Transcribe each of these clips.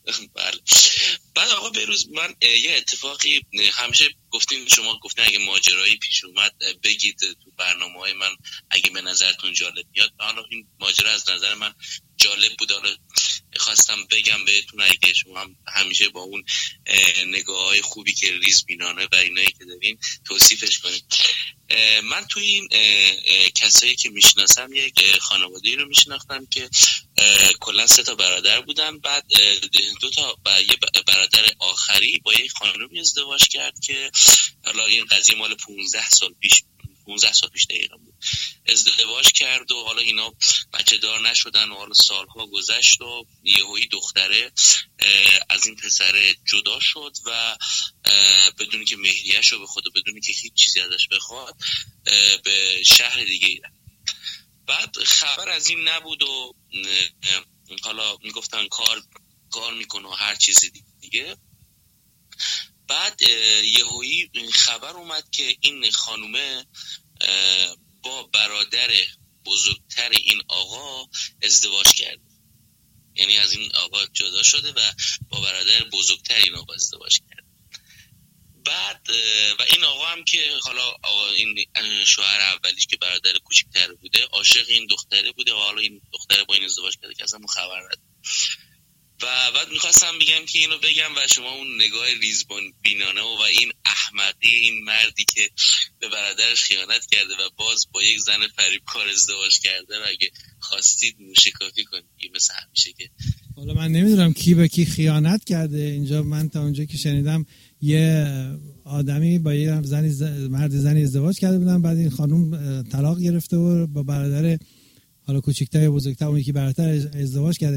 بله. بعد آقا بهروز، من یه اتفاقی همیشه شما گفتین اگه ماجرایی پیش اومد بگید تو برنامه‌های من اگه به نظرتون جالب میاد. حالا این ماجرا از نظر من جالب بود، حالا خواستم بگم بهتون اگه شما هم همیشه با اون نگاه‌های خوبی که ریزبینانه و اینایی که دارین توصیفش کنید. من توی این کسایی که میشناسم یک خانواده‌ای رو میشناختم که کلا 3 برادر بودن. بعد 2 و یه برادر آخری با یک خانومی ازدواج کرد که حالا این قضیه مال 15 سال پیش دقیقا بود. ازدواج کرد و حالا اینا بچه دار نشدن و حالا سالها گذشت و یهویی دختره از این پسره جدا شد و بدون که مهریه‌اش رو بخواد و بدون که هیچ چیزی ازش بخواد به شهر دیگه رفت. بعد خبر از این نبود و حالا میگفتن کار میکنه و هر چیزی دیگه. بعد یهویی خبر اومد که این خانومه با برادر بزرگتر این آقا ازدواج کرده، یعنی از این آقا جدا شده و با برادر بزرگتر این آقا ازدواج کرده. بعد و این آقا هم که حالا آقا این شوهر اولیش که برادر کوچیک‌تر بوده عاشق این دختره بوده و حالا این دختره با این ازدواج کرده که اصلا خبر نداره. و بعد میخواستم بگم که اینو بگم و شما اون نگاه ریزبینانه و این احمقی این مردی که به برادرش خیانت کرده و باز با یک زن فریبکار ازدواج کرده و اگه خواستید موشکافی کنید مثل همیشه. که حالا من نمیدونم کی به کی خیانت کرده اینجا. من تا اونجا که شنیدم یه آدمی با یه زنی ازدواج کرده بودن، بعد این خانوم طلاق گرفته و با برادر حالا کوچیک‌تر یا بزرگتر اون یکی برادر ازدواج کرده.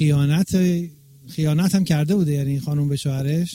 خیانت هم کرده بوده یعنی این خانوم به شوهرش؟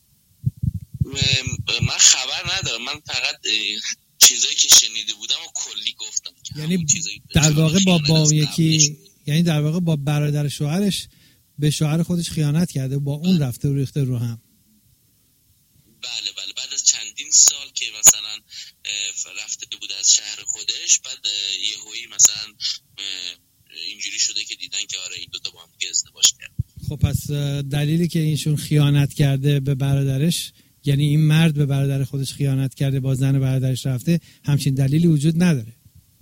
من خبر ندارم، من فقط چیزایی که شنیده بودم و کلی گفتم. یعنی در واقع یعنی در واقع با برادر شوهرش به شوهر خودش خیانت کرده، با اون رفته و ریخته رو هم. بله بعد از چندین سال که مثلا رفته بود از شهر خودش، بعد یهویی مثلا اینجوری شده که دیدن که آره این دوتا با هم ازدواج کرد. خب پس دلیلی که اینشون خیانت کرده به برادرش، یعنی این مرد به برادر خودش خیانت کرده با زن برادرش رفته، همچین دلیلی وجود نداره.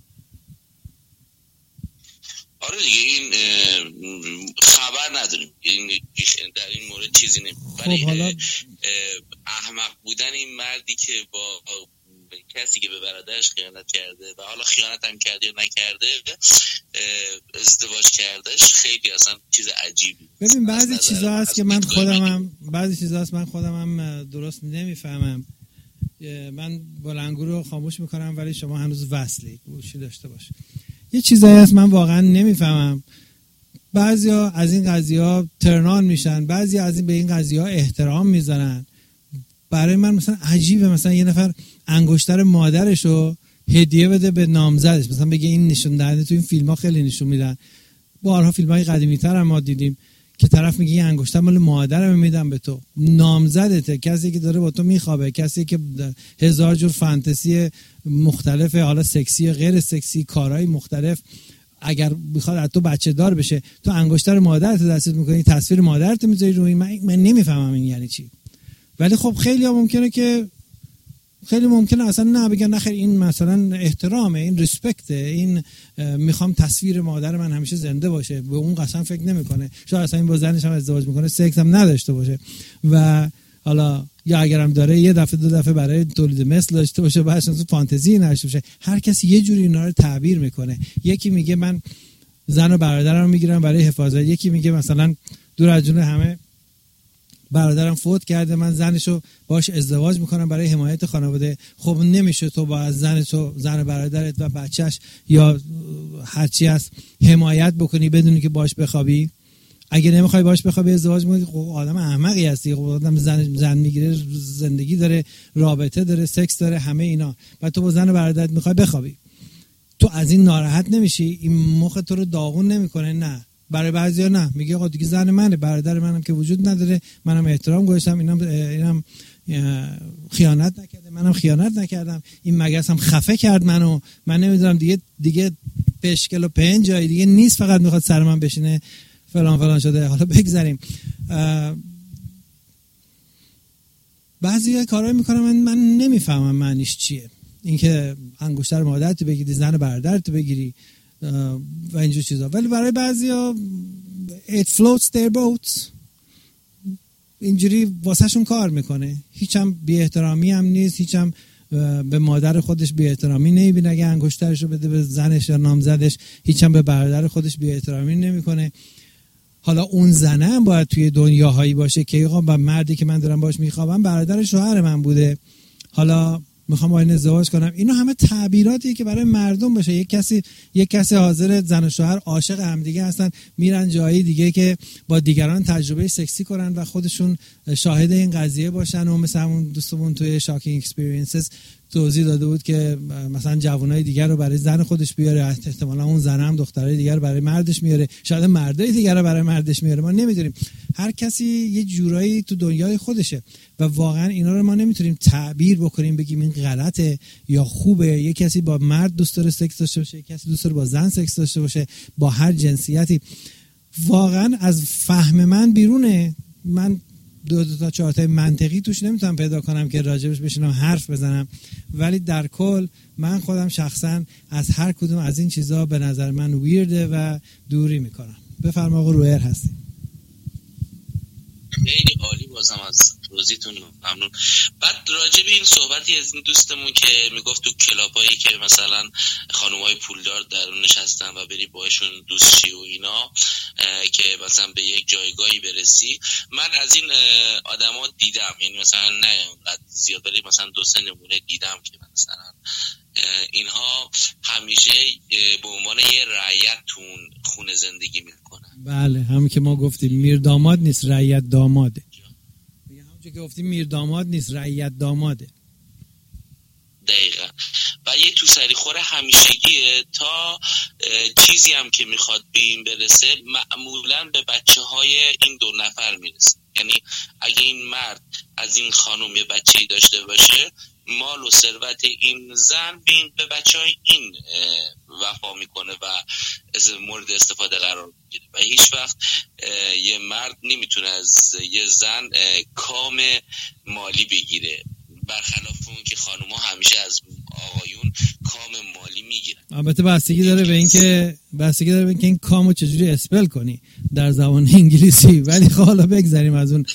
آره دیگه این خبر نداریم، در این مورد چیزی نمید. خب حالا احمق بودن این مردی که با کسی که به برادرش خیانت کرده و حالا خیانت هم کرده یا نکرده ازدواج کردش خیلی اصلا چیز عجیبی. ببین بعضی چیزا هست که من خودم هم درست نمیفهمم. من بلندگو رو خاموش میکنم ولی شما هنوز وصلی گوشی داشته باش. یه چیزایی هست من واقعا نمیفهمم. بعضیا از این قضیه‌ها ترنان میشن، بعضیا از این به این قضیه‌ها احترام میذارن. برای من مثلا عجیبه مثلا یه نفر انگشتر مادرشو هدیه بده به نامزدش، مثلا بگه این نشون دهنده. تو این فیلم‌ها خیلی نشون میدن، بارها فیلم‌های قدیمی‌تر هم ما دیدیم که طرف میگه این انگشتر مال مادرم میدم به تو، نامزدته، کسی که داره با تو میخوابه، کسی که 1000 جور فانتزی مختلف، حالا سکسی غیر سکسی، کارهای مختلف، اگر بخواد از تو بچه دار بشه تو انگشتر مادرت دستت میکنی، تصویر مادرت میذاری روی. من نمیفهمم این یعنی چی. ولی خب خیلی ممکنه اصلا نه بگن نخیر این مثلا احترامه، این ریسپکته، این میخوام تصویر مادر من همیشه زنده باشه. به اون قسم فکر نمیکنه. شاید اصلا این با زنش هم ازدواج میکنه سکس هم نداشته باشه و حالا یا اگرم داره یه دفعه 2 دفعه برای تولید مثل داشته باشه، بعدش اصلا فانتزی نداشته باشه. هر کسی یه جوری اینا رو تعبیر میکنه. یکی میگه من زن و برادرم رو میگیرم برای حفاظت، یکی میگه مثلا دور از جون همه برادرم فوت کرده من زنشو باش ازدواج میکنم برای حمایت خانواده. خب نمیشه تو با زن برادرت و بچهش یا هرچی هست حمایت بکنی بدونی که باش بخوابی؟ اگه نمیخوای باش بخوابی ازدواج میکنی، خب آدم احمقی هستی. خب آدم زن میگیره، زندگی داره، رابطه داره، سکس داره، همه اینا. بعد تو با زن برادرت میخوای بخوابی، تو از این ناراحت نمیشی؟ این مخ تو رو داغون نمیکنه؟ نه. برای بعضیا نه، میگه آقا دیگه زن منه، برادر منم که وجود نداره، منم احترام گذاشتم، اینم خیانت نکرده، منم خیانت نکردم، این مگس هم خفه کرد منو، من نمیدونم دیگه پشکل و پنج جای دیگه نیست، فقط میخواد سر من بشینه. فلان شده. حالا بگذاریم. بعضی کارهای میکنم من نمیفهمم معنیش چیه. اینکه انگشتر مادرت بگیری، زن برادرت بگیری و اینجور چیزا، ولی برای بعضیا it floats their boats، اینجوری واسهشون کار میکنه. هیچم بی احترامی هم نیست، هیچم به مادر خودش بی احترامی نمیبینه اگه انگشترشو بده به زنش یا نامزدش، هیچم به برادر خودش بی احترامی نمیکنه. حالا اون زنه هم باید توی دنیاهایی باشه که با مردی که من دارم باش میخوابم برادر شوهر من بوده، حالا میخوام با این ازدواج کنم. اینا همه تعبیراتی که برای مردم باشه. یک کسی حاضر زن و شوهر عاشق همدیگه هستن، میرن جایی دیگه که با دیگران تجربه سکسی کنن و خودشون شاهد این قضیه باشن. و مثلا اون دوستمون توی شاکینگ اکسپریانسز توضیح داده بود که مثلا جوانای دیگر رو برای زن خودش بیاره، احتمالاً اون زن هم دخترای دیگر رو برای مردش میاره، شاید مردای دیگر رو برای مردش میاره، ما نمیدونیم. هر کسی یه جورایی تو دنیای خودشه و واقعا اینا رو ما نمیتونیم تعبیر بکنیم بگیم این غلطه یا خوبه. یه کسی با مرد دوست داره سکس داشته باشه، یه کسی دوست داره با زن سکس داشته باشه، با هر جنسیتی. واقعا از فهم من بیرونه. من 2 تا 4 تا منطقی توش نمیتونم پیدا کنم که راجبش بشینم حرف بزنم، ولی در کل من خودم شخصا از هر کدوم از این چیزا به نظر من ویرده و دوری میکنم. بفرما آقا رویر هستی. خیلی عالی، بازم از توضیحتون ممنون. بعد راجع به این صحبتی از این دوستمون که میگفت تو کلابایی که مثلا خانومای پولدار درون نشستن و بری باهاشون دوست شی و اینا که مثلا به یک جایگاهی برسی، من از این آدما دیدم، یعنی مثلا نه اونقدر زیاد ولی مثلا 2-3 نمونه دیدم که مثلا اینها همیشه به عنوان یه رعیت تو خونه زندگی میکنن. بله، همون که ما گفتیم میر داماد نیست، رعیت داماده. همون که گفتیم میر داماد نیست، رعیت داماده. دقیقا. و یه تو سری خوره همیشگیه تا چیزی هم که میخواد به این برسه معمولا به بچه های این 2 نفر میرسه. یعنی اگه این مرد از این خانم یه بچه‌ای داشته باشه، مال و ثروت این زن به بچه‌های این وفا میکنه و مورد استفاده قرار میگیره و هیچ وقت یه مرد نمیتونه از یه زن کام مالی بگیره، برخلاف اون که خانوما همیشه از آقایون کام مالی میگیرن. البته بستگی داره به اینکه این کامو چجوری اسپل کنی در زبان انگلیسی، ولی حالا بگذاریم از اون.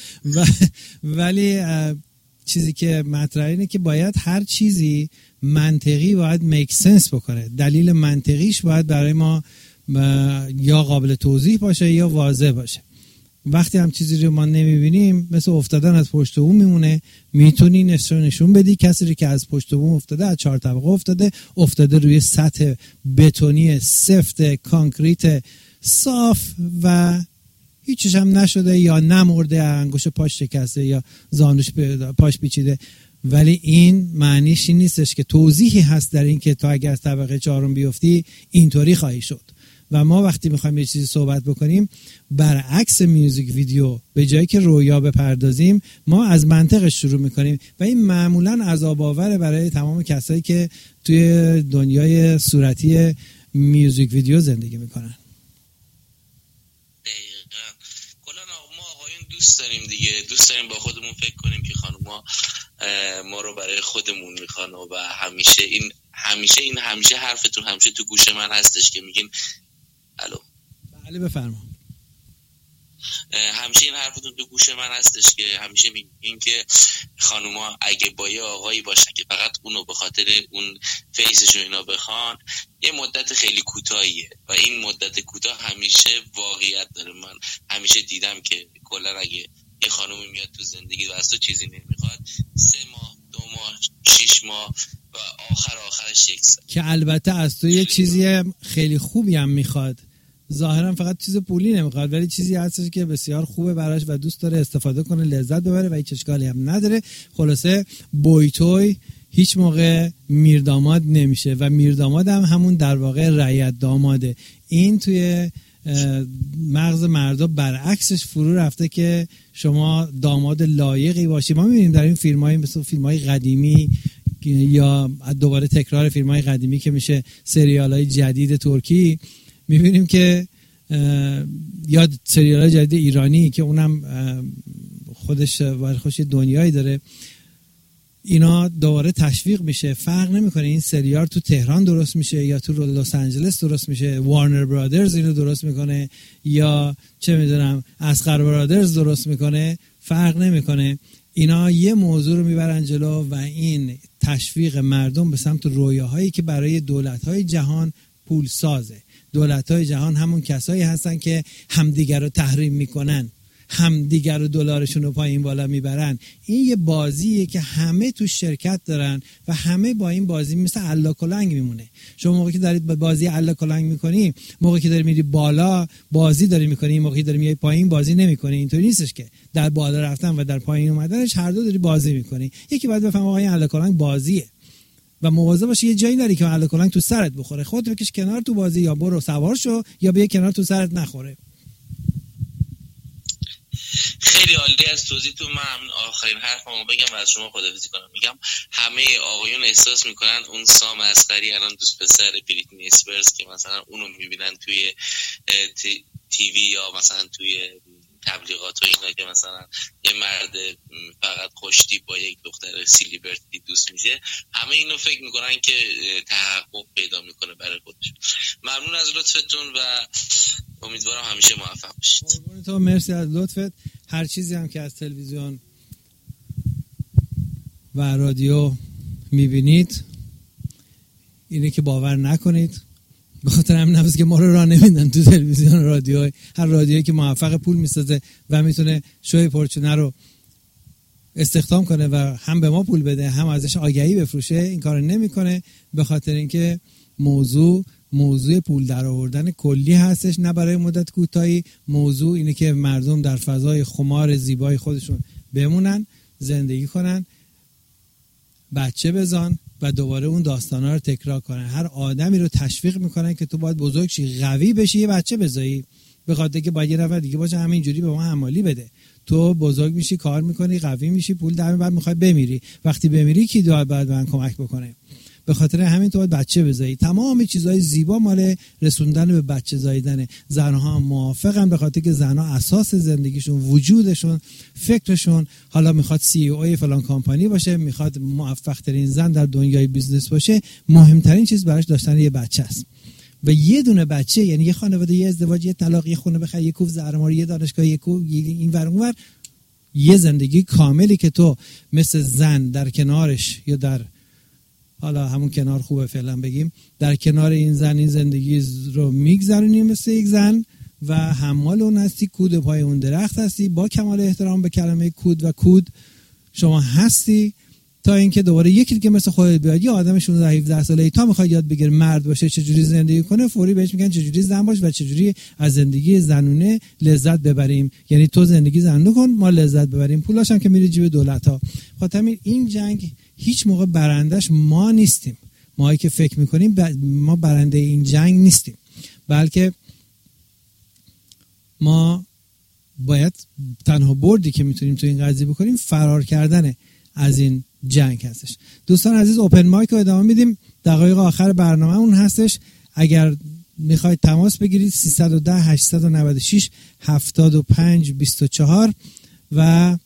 ولی چیزی که مطرحه اینه که باید هر چیزی منطقی باید میک سنس بکنه، دلیل منطقیش باید برای ما یا قابل توضیح باشه یا واضح باشه. وقتی هم چیزی رو ما نمیبینیم، مثل افتادن از پشت بوم میمونه. میتونی نشون بدی کسی رو که از پشت بوم افتاده، از 4 طبقه افتاده روی سطح بتونی سفت کانکریت صاف و هیچیش هم نشده یا نمرده، انگشت پاش شکسته یا زانوش پاش پیچیده، ولی این معنیش این نیستش که توضیحی هست در این که تو اگر از طبقه 4 بیفتی اینطوری خواهی شد. و ما وقتی میخوایم یه چیزی صحبت بکنیم، برعکس میوزیک ویدیو، به جایی که رویا بپردازیم ما از منطقش شروع میکنیم و این معمولا عذاب آوره برای تمام کسایی که توی دنیای صورتی میوزیک ویدیو زندگی میکنن. دوست داریم دیگه، دوست داریم با خودمون فکر کنیم که خانوما ما رو برای خودمون میخوان و همیشه حرفتون همیشه تو گوش من هستش که میگین الو. بله بفرما. همیشه این حرفتون تو گوش من هستش که همیشه میگین که خانوما اگه با یه آقایی باشن که فقط اونو به خاطر اون فیسش و اینا بخوان، یه مدت خیلی کوتاهیه و این مدت کوتاه همیشه واقعیت داره. من همیشه دیدم که کلا اگه یه خانومی میاد تو زندگی و از تو چیزی نمیخواد، 3 ماه 2 ماه 6 ماه و آخرش 1 سال، که البته از تو یه چیزی خیلی خوبی هم میخواد، ظاهرا فقط چیز پولی نمیخواد ولی چیزی هستش که بسیار خوبه براش و دوست داره استفاده کنه، لذت ببره و هیچ اشکالی هم نداره. خلاصه بویتوی هیچ موقع میرداماد نمیشه و میرداماد هم همون در واقع رعیت داماده. این توی مغز مردا برعکسش فرو رفته که شما داماد لایقی باشی. ما میبینیم در این فیلم‌های مثل فیلم‌های قدیمی یا دوباره تکرار فیلم‌های قدیمی که میشه سریال‌های جدید ترکی، میبینیم که یا سریال جدید ایرانی که اونم خودش دنیایی داره، اینا دوباره تشویق میشه. فرق نمیکنه این سریال تو تهران درست میشه یا تو لس آنجلس درست میشه، وارنر برادرز اینو درست میکنه یا چه میدونم اصغر برادرز درست میکنه، فرق نمیکنه. اینا یه موضوع رو میبرن جلو و این تشویق مردم به سمت رویاهایی که برای دولت‌های جهان پول سازه. دولت‌های جهان همون کسایی هستن که همدیگر رو تحریم میکنن، همدیگر رو دلارشون رو پایین بالا میبرن. این یه بازیه که همه تو شرکت دارن و همه با این بازی مثل الا کلنگ میمونه. شما موقعی که دارید با بازی الا کلنگ میکنی، موقعی که داری میری بالا بازی داری میکنی، موقعی داری میای پایین بازی نمیکنی. اینطوری نیستش که در بالا رفتن و در پایین اومدنش هر دو داری بازی میکنی. یکی باید بفهمه آقا این الا کلنگ بازیه و مواظب باش یه جایی نری که الا کلنگ تو سرت بخوره. خودت بکش کنار تو بازی، یا برو سوار شو یا بیا کنار تو سرت نخوره. خیلی عالی از توضیحتون. من آخرین حرفمو بگم و از شما خداحافظی کنم. میگم همه آقایون احساس میکنن اون سام اسقری الان دوست پسر بریتنی اسپرز که مثلا اونو میبینن توی تیوی یا مثلا توی تبلیغات و اینا که مثلا یه مرد فقط خوشتیپ با یک دختر سیلیبرتی دوست میشه، همه اینو فکر میکنن که تحقق پیدا میکنه برای خودشون. ممنون از لطفتون و امیدوارم همیشه موفق باشید. تو مرسی از لطفت. هر چیزی هم که از تلویزیون و رادیو میبینید اینه که باور نکنید، به خاطر همین هست که ما رو راه نمیدن تو تلویزیون و رادیو. هر رادیویی که موفق پول میسازه و میتونه شوی پرچونه رو استخدام کنه و هم به ما پول بده هم ازش آگهی بفروشه، این کار نمیکنه، به خاطر اینکه موضوع پول در آوردن کلی هستش، نه برای مدت کوتاهی. موضوع اینه که مردم در فضای خمار زیبای خودشون بمونن، زندگی کنن، بچه بزن و دوباره اون داستانا رو تکرار کنن. هر آدمی رو تشویق میکنن که تو باید بزرگ شی، قوی بشی، یه بچه بزایی، به خاطر که باید یه نفر دیگه باشه همینجوری به ما حمالی بده. تو بزرگ میشی، کار میکنی، قوی میشی، پول در بعد میخوای بمیری. وقتی بمیری کی باید من کمک بکنه؟ به خاطر همین تو باید بچه بزایی. تمام چیزهای زیبا مال رسوندن به بچه زاییدنه. زنها موافقن به خاطر که زنها اساس زندگیشون، وجودشون، فکرشون، حالا میخواد سی او فلان کمپانی باشه، میخواد موفق ترین زن در دنیای بیزنس باشه، مهمترین چیز براش داشتن یه بچه است. و یه دونه بچه یعنی یه خانواده، یه ازدواج، یه طلاق، یه خونه بخره، یه کوف زهرمار، یه دانشگاه، یه کوف این ور اون ور، یه زندگی کاملی که تو مثل زن در کنارش یا در حالا همون کنار خوبه فعلا بگیم، در کنار این زن این زندگی رو میگذرونی مثل یک زن و حمال اون هستی، کود پای اون درخت هستی، با کمال احترام به کلمه کود و کود شما هستی، تا اینکه دوباره یکی دیگه مثل خودت بیاد، یه آدم 16-17 ساله‌ای تا میخواد یاد بگیره مرد باشه، چجوری زندگی کنه، فوری بهش میگن چجوری زن باش و چجوری از زندگی زنونه لذت ببریم. یعنی تو زندگی زنونه کن، ما لذت ببریم، پولاش هم که میره جیب دولت‌ها. خاطر این جنگ هیچ موقع برندش ما نیستیم. ماهایی که فکر میکنیم ما برنده این جنگ نیستیم، بلکه ما باید تنها بردی که میتونیم تو این قضیه بکنیم فرار کردن از این جنگ هستش. دوستان عزیز، اوپن مایک رو ادامه میدیم. دقایق آخر برنامه اون هستش. اگر میخواید تماس بگیرید 310 896 75 24 و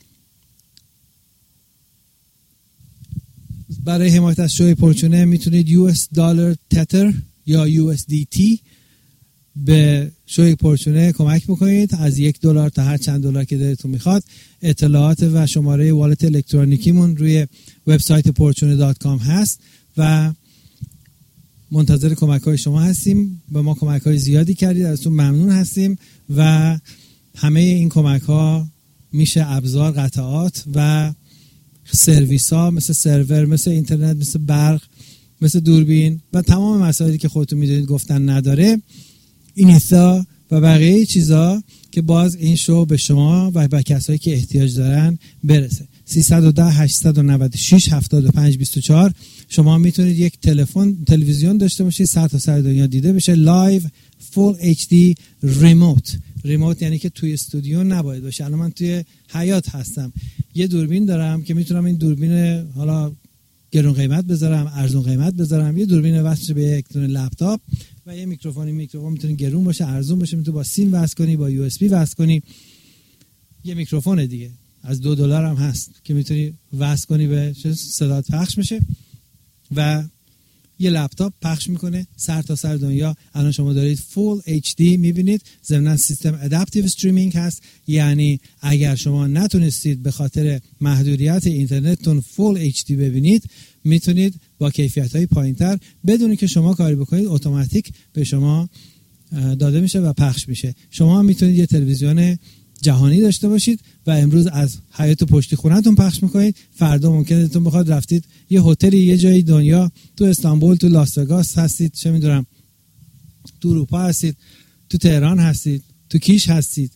برای حمایت از شوی پرچونه میتونید US دلار تتر یا USDT به شوی پرچونه کمک بکنید، از $1 تا هر چند دلار که دلتون میخواد. اطلاعات و شماره والت الکترونیکیمون روی وبسایت پرچونه.com هست و منتظر کمک های شما هستیم. به ما کمک های زیادی کردید، ازتون ممنون هستیم و همه این کمک ها میشه ابزار، قطعات و سرویس ها مثل سرور، مثل اینترنت، مثل برق، مثل دوربین و تمام مسائلی که خودتون میدونید گفتن نداره، اینیسا و بقیه چیزا که باز این شو به شما و به کسایی که احتیاج دارن برسه. 310 896 75 24. شما میتونید یک تلویزیون داشته باشید، سر تا سر دنیا دیده بشه، لایو فول اچ دی ریموت یعنی که توی استودیو نباید باشه. الان من توی حیاط هستم، یه دوربین دارم که میتونم این دوربین حالا گرون قیمت بذارم، ارزون قیمت بذارم، یه دوربین وصل به یک دونه لپتاپ و یه میکروفون میتونه گرون باشه، ارزون باشه، میتونه با سیم وصل کنی، با یو اس بی وصل کنی. یه میکروفون دیگه از $2 هم هست که میتونی وصل کنی به صدات پخش میشه و یه لپتاپ پخش میکنه سر تا سر دنیا. الان شما دارید فول HD میبینید. ضمن سیستم ادپتیو استریمینگ هست، یعنی اگر شما نتونستید به خاطر محدودیت اینترنتتون فول HD ببینید، میتونید با کیفیت‌های پایین‌تر بدون که شما کاری بکنید اتوماتیک به شما داده میشه و پخش میشه. شما هم میتونید یه تلویزیون جهانی داشته باشید و امروز از حیاط پشتی خونه‌تون پخش میکنید. فردا ممکنه تون بخواد رفتید یه هتلی یه جای دنیا، تو استانبول، تو لاس وگاس هستید، چه میدونم تو اروپا هستید، تو تهران هستید، تو کیش هستید،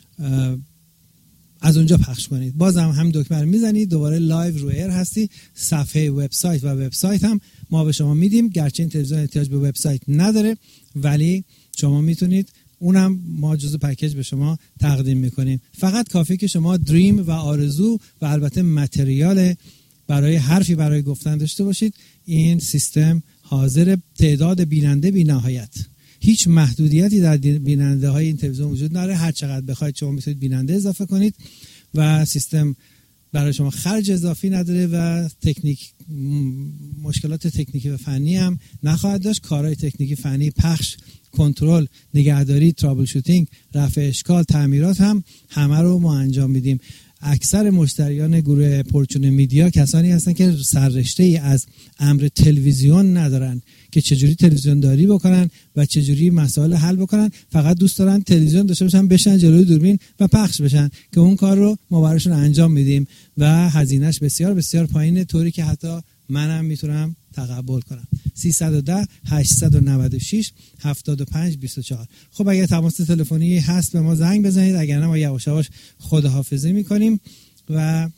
از اونجا پخش کنید. بازم هم دکمه رو میزنید، دوباره لایو رو ایر هستی. صفحه وبسایت و وبسایت هم ما به شما میدیم، گرچه این تلویزیون احتیاج به وبسایت نداره ولی شما میتونید، اونم ما جزو پکیج به شما تقدیم میکنیم. فقط کافیه که شما دریم و آرزو و البته متریال برای حرفی برای گفتن داشته باشید. این سیستم حاضر تعداد بیننده بی نهایت، هیچ محدودیتی در بیننده های این تلویزیون وجود نداره. هر چقدر بخواید شما میتونید بیننده اضافه کنید و سیستم برای شما خرج اضافی نداره و مشکلات تکنیکی و فنی هم نخواهد داشت. کارهای تکنیکی فنی، پخش، کنترل، نگهداری، ترابل شوتینگ، رفع اشکال، تعمیرات هم همه رو ما انجام میدیم. اکثر مشتریان گروه پورچون میدیا کسانی هستن که سررشته ای از امر تلویزیون ندارن که چجوری تلویزیون داری بکنن و چجوری مسائل حل بکنن. فقط دوست دارن تلویزیون داشته باشن، بشن جلوی دوربین و پخش بشن که اون کار رو ما براشون انجام میدیم و هزینهش بسیار بسیار پایینه، طوری که حتی منم میتونم تقبل کنم. 310 896 7524. خب اگر تماس تلفنی هست به ما زنگ بزنید، اگر نه ما یواش یواش خداحافظی میکنیم. و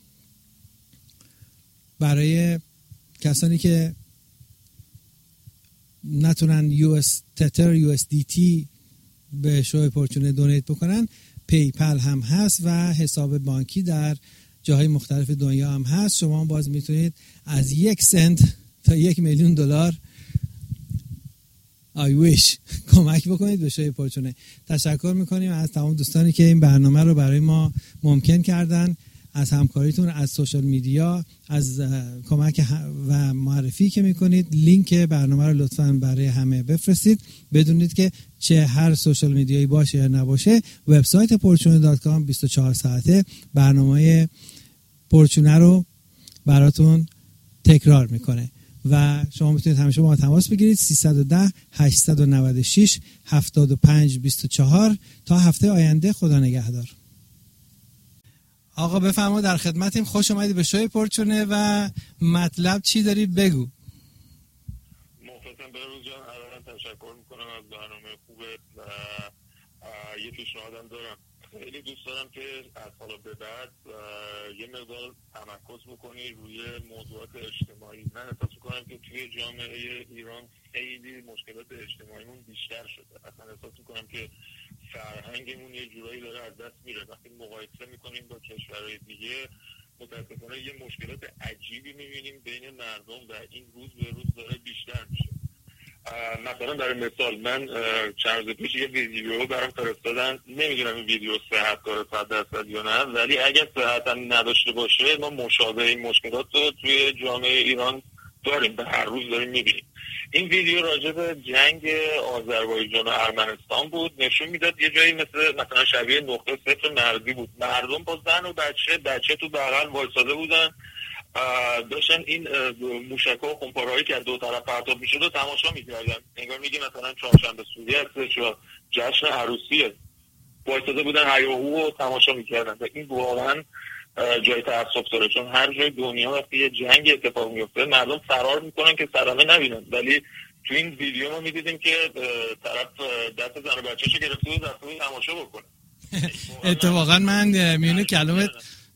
برای کسانی که نتونن تتر USDT به شو پورچونه دونیت بکنن، پیپل هم هست و حساب بانکی در جاهای مختلف دنیا هم هست. شما باز میتونید از 1 سنت تا $1,000,000 I wish کمک بکنید به شوی پورچونه. تشکر میکنیم از تمام دوستانی که این برنامه رو برای ما ممکن کردن، از همکاریتون، از سوشال میدیا، از کمک و معرفی که میکنید. لینک برنامه رو لطفاً برای همه بفرستید. بدونید که چه هر سوشال میدیایی باشه یا نباشه، وبسایت porchune.com 24 ساعته برنامه پورچونه رو براتون تکرار میکنه و شما میتونید همیشه با ما تماس بگیرید. 310 896 7524. تا هفته آینده، خدا نگهدار. آقا بفرما، در خدمتیم. خوش اومدید به شوی پورچونه و مطلب چی داری بگو. مخلصم بهروز جان، اولا تشکر میکنم از برنامه خوبت و یه پیشنهادم دارم. خیلی دوست دارم که از حالا به بعد یه مقدار تمرکز بکنی روی موضوعات اجتماعی. من احساس میکنم که توی جامعه ایران خیلی مشکلات اجتماعیمون بیشتر شده. اصلا احساس میکنم که فرهنگمون یه جورایی داره از دست میره. وقتی مقایسه میکنیم با کشورهای دیگه، متاسفانه یه مشکلات عجیبی میبینیم بین مردم و این روز به روز داره بیشتر میشه. مثلا برای مثال، من چند روز پیش یه ویدیو برام فرستادن. نمیدونم این ویدیو صحت داره 100% یا نه، ولی اگه صحت هم نداشته باشه، ما مشابه این مشکلات رو توی جامعه ایران داریم، به هر روز داریم میبینیم. این ویدیو راجع به جنگ آذربایجان و ارمنستان بود. نشون میداد یه جایی مثلا شبیه نقطه صفر مرزی بود. مردم با زن و بچه تو بغل وایساده بودن، داشتن این موشک‌ها و خمپارهایی که از دو طرف پرتاب میشد و تماشا میکردن. انگار میگه مثلا چهارشنبه سوری هستش یا جشن عروسیه. وایساده بودن هیاهو و تماشا میکردن و این واقعا جای تعصب داره، چون هر جای دنیا وقتی یه جنگ اتفاق میفته مردم فرار میکنن که صدمه نبینن، ولی تو این ویدیو ما میدیدیم که طرف دست زن و بچه‌شو گرفته و دست تماشا بکنه. اتفاقا من میونه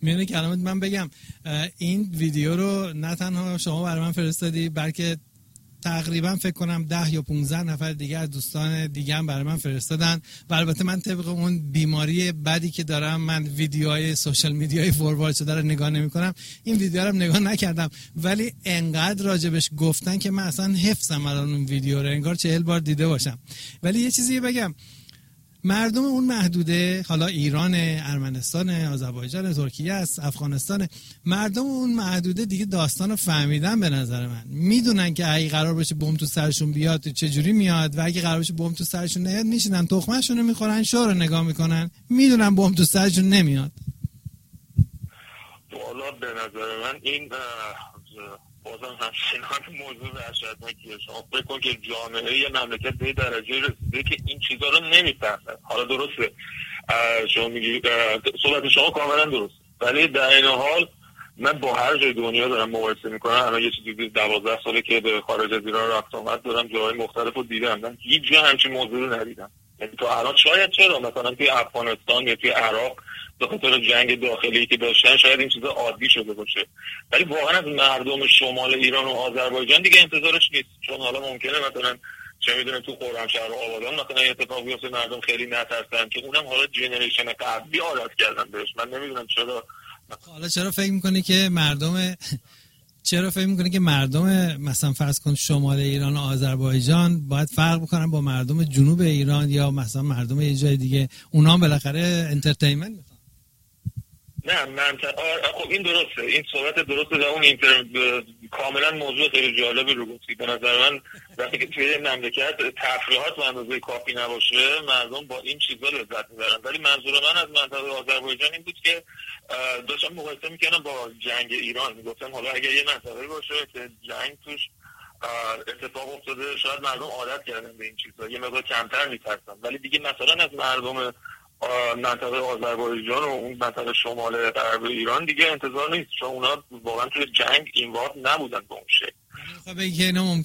کلمت من بگم، این ویدیو رو نه تنها شما برای من فرستادی، بلکه تقریبا فکر کنم 10 یا 15 نفر دیگه از دوستان دیگه هم برای من فرستادن و البته من طبق اون بیماری بدی که دارم، من ویدیوهای سوشال میدیای فوروارد شده رو نگاه نمی‌کنم. این ویدیو رو نگاه نکردم ولی انقدر راجبش گفتن که من اصلا حفظم الان اون ویدیو رو، انگار 40 بار دیده باشم. ولی یه چیزی بگم، مردم اون محدوده، حالا ایران، ارمنستان، آذربایجان، ترکیه است، افغانستان، مردم اون محدوده دیگه داستانو فهمیدن. به نظر من میدونن که اگه قرار باشه بم تو سرشون بیاد چه جوری میاد و اگه قرار باشه بم تو سرشون نیاد میشینن تخمه‌شون رو میخورن، شو رو نگاه میکنن، میدونن بم تو سرشون نمیاد. والا به نظر من این بازم همچنان موضوع وحشتناکیه. شما فکر کن که جامعه یه مملکت به درجه رسیده که این چیزا رو نمیفهمن. حالا درسته شما میگی صحبت شما کاملا درست، ولی در این حال من با هر جای دنیا دارم مقایسه میکنم. الان یه چیزی 12 ساله که به خارج از ایران رفت آمد دارم، جاهای مختلف رو دیدم، من هیچ جا همچین موضوعی رو ندیدم. یعنی تا الان شاید چرا مثلا توی افغانستان یا توی عراق به خاطر جنگ داخلی که داشتن شاید این چیزا عادی شده باشه، ولی واقعا از مردم شمال ایران و آذربایجان دیگه انتظارش نیست. چون حالا ممکنه مثلا چه میدونم تو خرمشهر و آبادان مثلا اتفاق بیفته مردم خیلی نترسن، که اونم حالا جنریشن قبلی عادت کردن بهش. من نمیدونم چرا. حالا چرا فکر میکنی که مردم مثلا فرض کن شمال ایران و آذربایجان باید فرق بکنن با مردم جنوب ایران یا مثلا مردم یه جای دیگه؟ اونا هم بالاخره انترتینمنت میخوان. نه من خب این درسته، این صحبت درسته و اون کاملا موضوع خیلی جالبی رو گفتی. به نظر من وقتی که توی مملکت تفریحات به اندازه کافی نباشه مردم با این چیزا لذت میبرن. ولی منظور من از منطقه آذربایجان این بود که داشتم مقایسه میکنم با جنگ ایران، میگفتم حالا اگر یه منطقه باشه که جنگ توش اتفاق افتاده شاید مردم عادت کردن به این چیزا، یه مقدار کمتر میترسن. ولی دیگه مثلا از مردم منطقه آذربایجان و اون منطقه شمال غرب ایران دیگه انتظار نیست، چون اونا واقعا توی جنگ اینوالو نبودن به اون شکل. میخوام بگی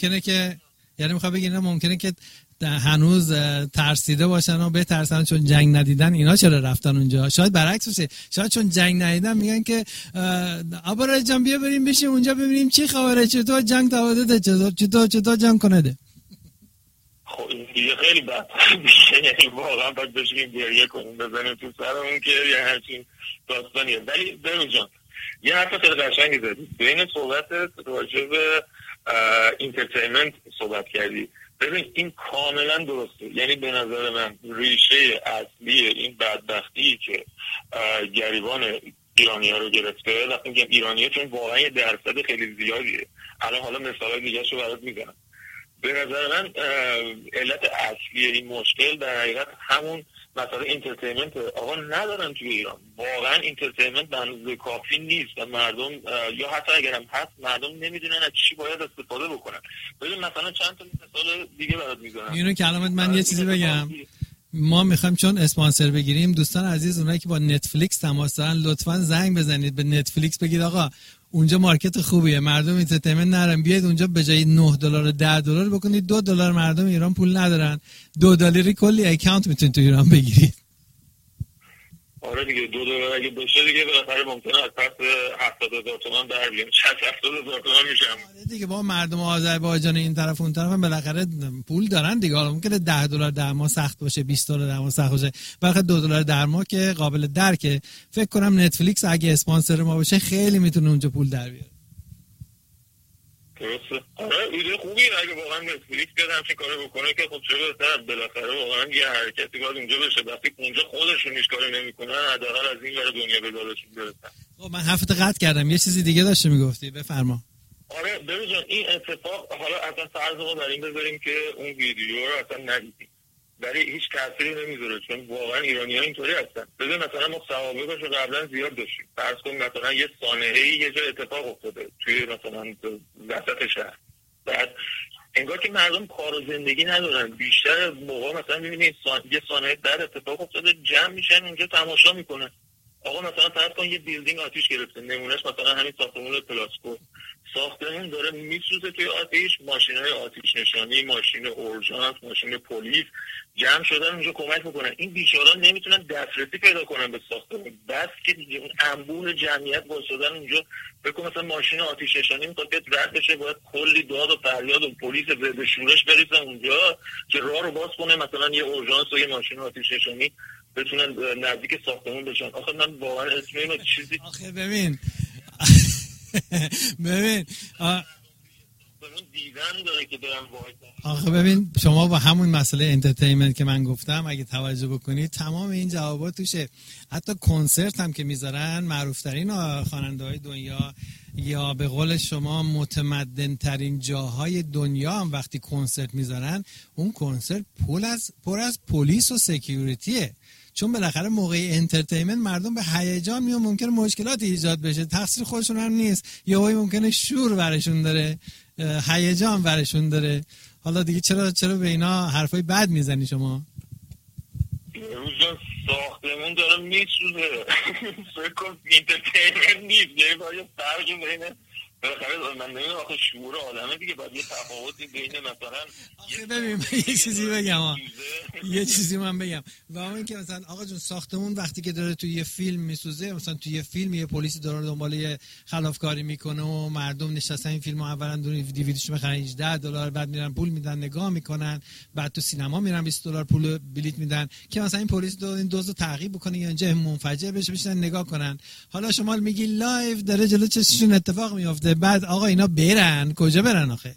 اینا ممکنه که هنوز ترسیده باشن و بترسن چون جنگ ندیدن، اینا چرا رفتن اونجا؟ شاید برعکس باشه، شاید چون جنگ ندیدن میگن که آبا جان بیا بریم بشیم اونجا ببینیم چی خبره، چطور جنگ تواده، چطور جنگ کنه. خب این دیگه خیلی بد میشه، یعنی واقعا باید بشیم گریه کنیم بزنیم تو سرمون که یه همچین داستانیه. ولی برو جان یه حرف خیلی قشنگی زدی، بین صحبتت راجع به اینترتینمنت صحبت کردی. ببین این کاملا درسته، یعنی به نظر من ریشه اصلی این بدبختی که گریبان ایرانی‌ها رو گرفته، وقتی میگم ایرانی‌ها چون واقعا یه درصد خیلی زیادیه، الان حالا مثالای دیگه‌شو برات میزنم. به نظر من علت اصلی این مشکل در حقیقت همون مثلا اینترتینمنت آقا ندارن توی ایران. واقعا اینترتینمنت به اندازه کافی نیست و مردم یا حتی اگرم هست مردم نمیدونن از چی باید استفاده بکنن. ببین مثلا چند تا مثال دیگه برات میزنم. اینو کلامت من یه چیزی بگم، ما میخوایم چون اسپانسر بگیریم، دوستان عزیز اونایی که با نتفلیکس تماس دارن لطفاً زنگ بزنید به نتفلیکس بگید آقا اونجا مارکت خوبیه، مردم اینترتینمنت نرن، بیاید اونجا به جای $9 و $10 بکنید $2. مردم ایران پول ندارن، $2 کلی اکانت میتونید تو ایران بگیرید. آره دیگه $2 اگه بشه دیگه بالاخره ممکنه از پس 70,000 تومان در بیان، 70,000 تومان میشم. آره دیگه با مردم آذربایجان این طرف اون طرف هم بالاخره پول دارن دیگه. حالا ممکنه $10 در ماه سخت باشه، $20 در ماه سخت باشه، بالاخره $2 در ماه که قابل درکه. فکر کنم نتفلیکس اگه اسپانسر ما باشه خیلی میتونه اونجا پول در بیاره. درسته. آره ایده خوبیه اگه واقعا نتفلیکس بیاد همچین کارو بکنه که خب چه بهتر. بالاخره واقعا یه حرکتی باید اونجا بشه. وقتی اونجا خودشون هیچ کاری نمیکنن حداقل از این ور دنیا به دارشون برسن. خب من حرفت قطع کردم، یه چیزی دیگه داشتی میگفتی، بفرما. آره ببین این اتفاق حالا اصلا فرض ما بر این بذاریم که اون ویدیو رو اصلا ندیدیم، ولی هیچ تأثیری نمیذاره چون واقعا ایرانی‌ها اینطوری هستن. ببین مثلا ما سوابقش رو قبلا زیاد داشتیم. فرض کن مثلا یه سانحه‌ای یه جا اتفاق افتاده توی مثلا وسط شهر، بعد انگار که مردم کار و زندگی ندارن. بیشتر موقع مثلا می‌بینید یه سانحه در اتفاق افتاده جمع میشن اونجا تماشا میکنن. آقا مثلا فرض کن یه بیلدینگ آتیش گرفته، نمونهش مثلا همین ساختمون پلاسکو، ساختمون داره میسوزه توی آتیش، ماشینای آتیش نشانی، ماشین اورژانس، ماشین پلیس جمع شدن اونجا کمک میکنن. این بیچاره‌ها نمیتونن دسترسی پیدا کنن به ساختمون، بس که دیگه انبوه جمعیت واسادن اونجا. بگو مثلا ماشین آتیش نشانی میخواد بیاد رد بشه، باید کلی داد و فریاد و پلیس به شورش بریزن اونجا که راه رو باز کنه مثلا یه اورژانس و یه ماشین آتیش نشانی بتونن نزدیک ساختمون بشن. آخه من واقعا اسم اینو چیزی آخه ببین دیدن داره که برم وایس. آخه ببین شما با همون مسئله انترتینمنت که من گفتم اگه توجه بکنید تمام این جوابات توشه. حتی کنسرت هم که میذارن معروفترین خواننده‌های دنیا یا به قول شما متمدن ترین جاهای دنیا هم وقتی کنسرت میذارن، اون کنسرت پر از پلیس و سکیوریتیه. چون بالاخره موقع انترتینمنت مردم به هیجان میان، ممکنه مشکلاتی ایجاد بشه، تقصیر خودشون هم نیست، یا وای ممکنه شور برشون داره، هیجان برشون داره. حالا دیگه چرا به اینا حرفای بد میزنی شما؟ روزا ساختمون داره میسوزه فکر کن انترتینمنت نیست، یه باید فرقی بینه بالاخره من نمیدونم آخه شعور آدمه دیگه، باید یه تفاوتی بین مثلا آخه ببین یه چیزی بگم یه چیزی من بگم و اون که مثلا آقا جون ساختمون وقتی که داره توی یه فیلم میسوزه، مثلا توی یه فیلم یه پلیسی داره دنبال یه خلافکاری میکنه و مردم نشستن این فیلمو اولا دیویدیش میخرن $18، بعد میرن پول میدن نگاه میکنن، بعد تو سینما میرن $20 پول بلیت میدن که مثلا این پلیس این دزدو تعقیب بکنه یا اینجا منفجر بشه بشن نگاه کنن. حالا شما میگی لایو داره جلو چششون اتفاق میفته، بعد آقا اینا برن کجا برن آخه؟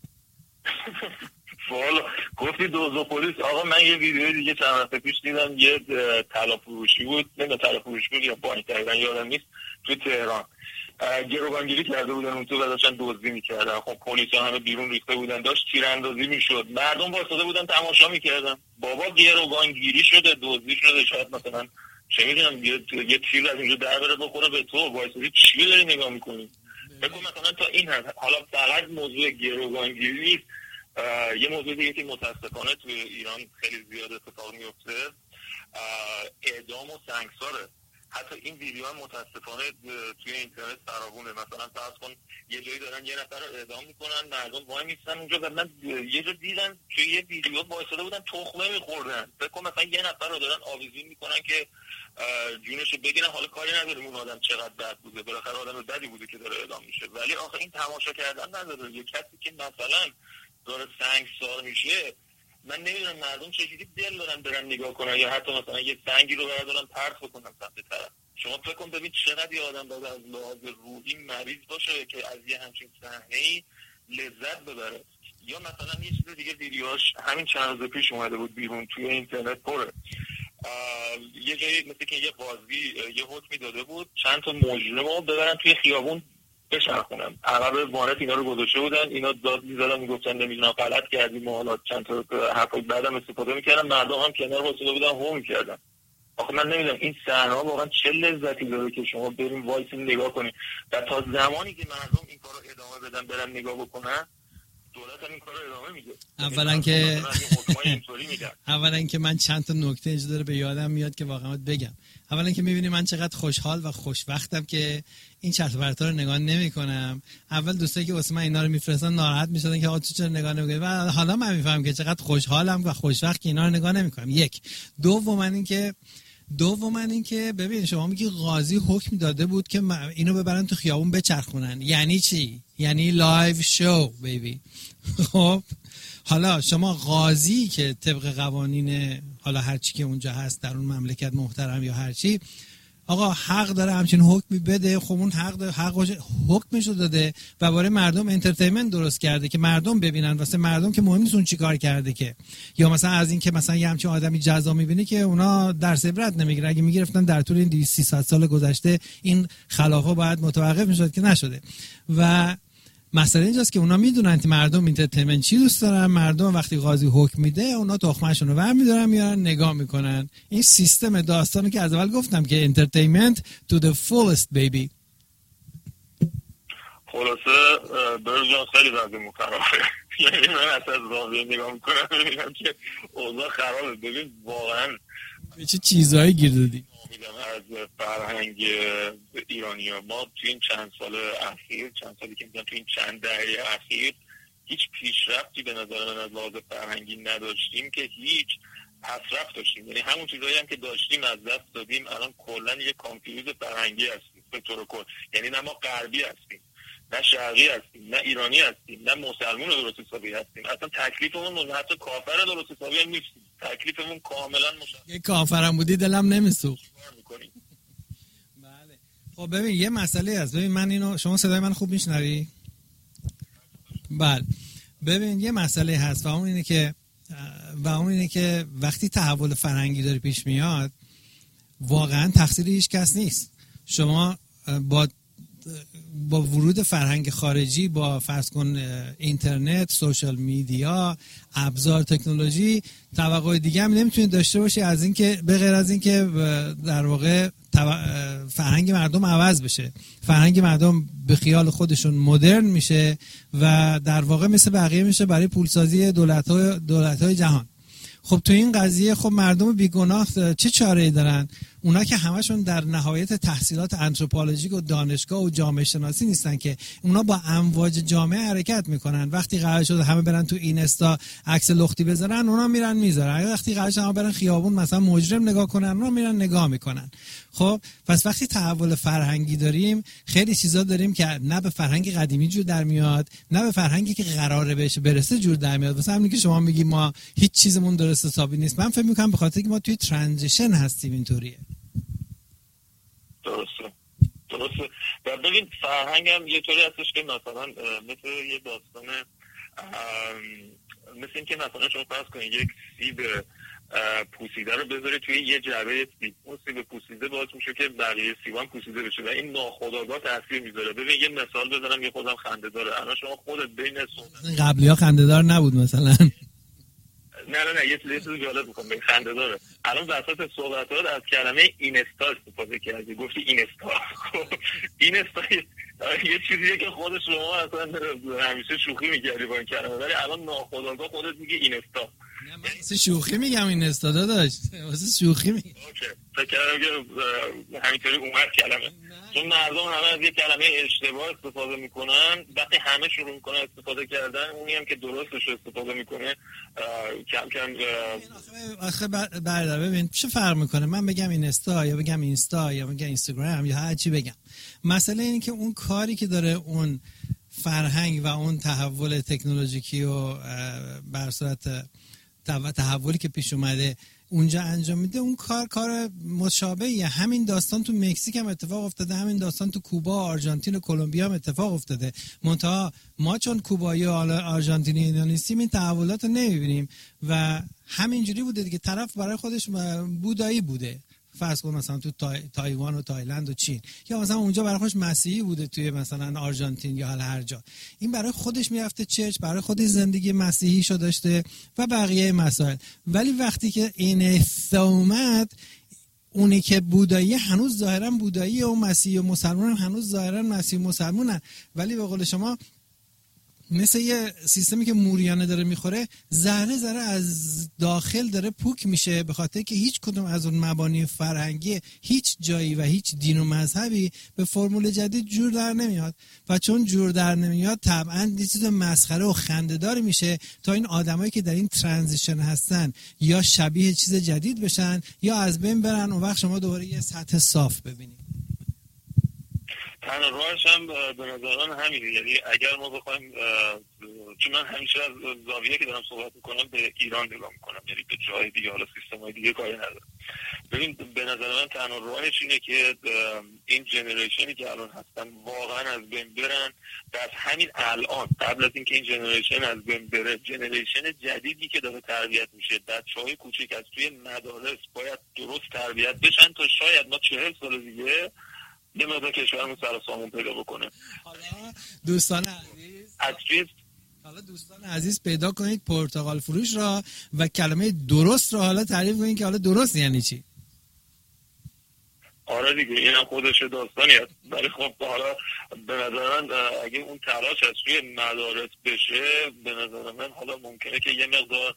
والا گفتی دوزو پلیس. آقا من یه ویدیو دیگه چند وقت پیش دیدم، یه طلا فروشی بود، نه طلا فروشی بود یا بانک تقریبا یادم نیست، تو تهران گروگانگیری کرده بودن اون تو و داشتن دزدی میکردن. خب پلیسا همه بیرون ریخته بودن، داشت تیراندازی میشد، مردم واسطه بودن تماشا میکردن. بابا گروگانگیری شده، دزدی شده، شاید مثلا چه میدونم یه تیر از اینجا در بره بخوره به تو، وایسادی چی داری نگاه میکنی؟ بگو مثلا تا این هست. حالا فقط موضوع گروگانگیری نیست، یه موضوع دیگه که متاسفانه توی ایران خیلی زیاد اتفاق میفته اعدام و سنگساره. حتی این ویدیو هم متاسفانه توی اینترنت فراوونه. مثلا فرض کن یه جایی دارن یه نفر رو اعدام میکنن، مردم وای میستن اونجا و من یه جا دیدم که یه ویدیو وایساده بودن تخمه میخوردن. فکر کن مثلا یه نفر رو دارن آویزون میکنن که جونشو بگیرن. حالا کاری نداریم اون آدم چقدر بد بوده، بالاخره آدم بدی بوده که داره اعدام میشه، ولی آخه این تماشا کردن نداره. یه کسی که مثلا داره سنگسار میشه، من نمیدونم مردم چجوری دل دارن برن نگاه کنن یا حتی مثلا یه سنگی رو بردارن پرت بکنن سمت طرف. شما فکر کن ببین چقدر یه آدم باید از لحاظ روحی مریض باشه که از یه همچین صحنه‌ای لذت ببره. یا مثلا یه چیز دیگه ویدیوهاش همین چند روز پیش اومده بود بیرون توی اینترنت پره، یه جایی مثل که یه قاضی یه حکمی داده بود چند تا مجرم رو ببرن توی خیابون بچرخونن، عقب وانت اینا رو گذاشته بودن، اینا داد می‌زدن میگفتن نمیدونم غلط کردیم و حالا چند تا حرفای بعدم استفاده می‌کردن، مردم هم کنار واسطه بودن هو می‌کردن. آخه من نمیدونم این صحنه‌ها واقعا چه لذتی داره که شما بریم وایسین نگاه کنین و تا زمانی که مردم این کارو ادامه بدن برن نگاه بکنن دولت هم این کارو ادامه میده. اولا که من چند تا نکته اینجا داره به یادم میاد که واقعا بگم. اولا که میبینی من چقدر خوشحال و خوشوقتم که این چرت و پرتا رو نگاه نمی‌کنم. اول دوستایی که واسه من اینا رو میفرستن ناراحت میشدن که آقا تو چرا نگاه نمی‌کنی، و حالا من میفهمم که چقدر خوشحالم و خوشوقت که اینا رو نگاه نمی‌کنم. یک. دوم این که ببین شما میگی قاضی حکم داده بود که اینو ببرن تو خیابون بچرخونن، یعنی چی؟ یعنی لایو شو بیبی. خب حالا شما قاضی که طبق قوانین حالا هر چی که اونجا هست در اون مملکت محترم یا هر چی، آقا حق داره همچین حکمی بده. خب اون حکمشو داده و برای مردم انترتینمنت درست کرده که مردم ببینن، واسه مردم که مهم نیست اون چی کار کرده که، یا مثلا از این که مثلا یه همچین آدمی جزا میبینی که اونا درس عبرت نمیگیرن. اگه میگرفتن در طول این 300 سال گذشته این خلافا باید متوقف میشد که نشده. و مسئله اینجاست که اونا میدونن که مردم انترتینمنت چی دوست دارن، مردم وقتی قاضی حکم میده اونا تخمه‌شون رو برمی‌دارن میارن نگاه میکنن. این سیستم داستانی که از اول گفتم که انترتینمنت to the fullest baby. خلاصه برجان خیلی وضعیمون خرابه. یعنی من از زاویه نگاه میکنم ببینم که اوضاع خرابه. ببین واقعا به چه چیزایی گیر دادی؟ از فرهنگ ایرانی‌ها ما تو این چند سالی که میگم تو این چند دهه اخیر هیچ پیشرفتی به نظر من از لحاظ فرهنگی نداشتیم که هیچ پسرفت داشتیم. یعنی همون چیزایی هم که داشتیم از دست دادیم. الان کلا یه کانفیوز فرهنگی هستیم به طور کل. یعنی نه ما غربی هستیم، نه شرقی هستیم، نه ایرانی هستیم، نه مسلمان درست حسابی هستیم. اصلا تکلیفمون حتی کافر درست حسابی هم نیستیم. تکلیفمون کاملا مشخصه. یه کافرم بودی دلم نمیسوخت. بله. خب ببین یه مسئله هست. ببین من اینو شما صدای من خوب میشنوی؟ بله. ببین یه مسئله هست و اون اینه که وقتی تحول فرهنگی داره پیش میاد واقعا تقصیر هیچ کس نیست. شما با ورود فرهنگ خارجی، با فرض کن اینترنت، سوشال میدیا، ابزار تکنولوژی، توقع دیگه هم نمیتونید داشته باشی از اینکه به غیر از اینکه در واقع فرهنگ مردم عوض بشه. فرهنگ مردم به خیال خودشون مدرن میشه و در واقع مثل بقیه میشه برای پولسازی دولت‌های جهان. خب تو این قضیه خب مردم بیگناه چه چاره‌ای دارن؟ اونا که همشون در نهایت تحصیلات آنتروپولوژیک و دانشگاه و جامعه شناسی نیستن که اونا با امواج جامعه حرکت میکنن. وقتی قرار شد همه برن تو اینستا عکس لختی بذارن اونا میرن میذارن. وقتی قرار شد همه برن خیابون مثلا مجرم نگاه کنن اونا میرن نگاه میکنن. خب پس وقتی تحول فرهنگی داریم خیلی چیزا داریم که نه به فرهنگ قدیمی جور در میاد نه به فرهنگی که قراره بهش برسه جور در میاد. مثلا همین که شما میگی ما هیچ چیزمون درست حسابی نیست، من فکر میکنم به خاطر که ما توی ترانزیشن هستیم اینطوریه. درسته. و ببین فرهنگ هم یه طوری هستش که مثلا مثل یه داستان مثل این که مثلا شما فرض کنید یک سیب پوسیده رو بذاری توی یه جعبه سیب، اون سیب پوسیده باعث میشه که بقیه سیبا هم پوسیده بشه و این ناخودآگاه تاثیر میذاره. ببین یه مثال بزنم یه خودم خنده داره. الان شما خودت بین قبلی‌ها خنده دار نبود مثلا. نه یه چیز جالب می‌خوام بگم خنده داره. الان وسط صحبتات از کلمه اینستا استفاده کردی، گفتی اینستا. اینستا یه چیزیه که خود شما اصلا همیشه شوخی می‌کردی با این کلمه، ولی الان ناخودآگاه خودت میگی اینستا. نه من واسه شوخی میگم این استادا داشت، واسه شوخی میگم. اوکی. فکر کردم که همینطوری اومد کلمه. چون مردم همه از یه کلمه اشتباه استفاده میکنن، وقتی همه شروع میکنن استفاده کردن اونی هم که درستش استفاده میکنه کم کم آخه برادر ببین چه فرق میکنه من بگم اینستا یا بگم اینستا یا بگم اینستاگرام یا هر چی بگم. مسئله اینه که اون کاری که داره اون فرهنگ و اون تحول تکنولوژیکی و بر صورت تحولی که پیش اومده اونجا انجام میده اون کار مشابهیه. همین داستان تو مکزیک هم اتفاق افتاده، همین داستان تو کوبا، آرژانتین و کلمبیا هم اتفاق افتاده. منتها ما چون کوبایی و آرژانتینی نیستیم این تحولات رو نمیبینیم و همینجوری بوده دیگه. طرف برای خودش بودایی بوده، فرض کن مثلا تو تایوان و تایلند و چین، یا مثلا اونجا برای خودش مسیحی بوده توی مثلا آرژانتین یا هر جا. این برای خودش میرفته چرچ، برای خودش زندگی مسیحیشو داشته و بقیه مسائل. ولی وقتی که این اومد اونی که بودایی هنوز ظاهرا بودایی و مسیحی و مسلمان هم هنوز ظاهرا مسیحی و مسلمانن، ولی به قول شما مثل یه سیستمی که موریانه داره میخوره ذره ذره از داخل داره پوک میشه، به خاطر که هیچ کدوم از اون مبانی فرهنگی هیچ جایی و هیچ دین و مذهبی به فرمول جدید جور در نمیاد و چون جور در نمیاد طبعا یه چیز مسخره و خنده‌دار میشه تا این آدمایی که در این ترانزیشن هستن یا شبیه چیز جدید بشن یا از بین برن. اون وقت شما دوباره یه سطح صاف ببینید. تنها راهش هم به نظر من همینه. یعنی اگر ما بخوایم، چون من همیشه از زاویه که دارم صحبت میکنم به ایران نگاه میکنم، یعنی به جای دیگه حالا سیستم‌های دیگه کاری ندارم. ببین به نظر من تنها راهش اینه که این جنریشنی که الان هستن واقعا از بین برن و از همین الان قبل از اینکه این جنریشن از بین بره، جنریشن جدیدی که داره تربیت میشه، بچه‌های کوچیک از توی مدارس باید درست تربیت بشن تا شاید ما 40 سال دیگه یه مقدار کشورمون سر و سامون پیدا بکنه. حالا دوستان عزیز پیدا کنید پرتقال فروش را و کلمه درست را حالا تعریف کنید که حالا درست یعنی چی. آره دیگه اینم خودش داستانی هست. ولی خب حالا به نظر من اگه اون تلاش از توی مدارس بشه، به نظر من حالا ممکنه که یه مقدار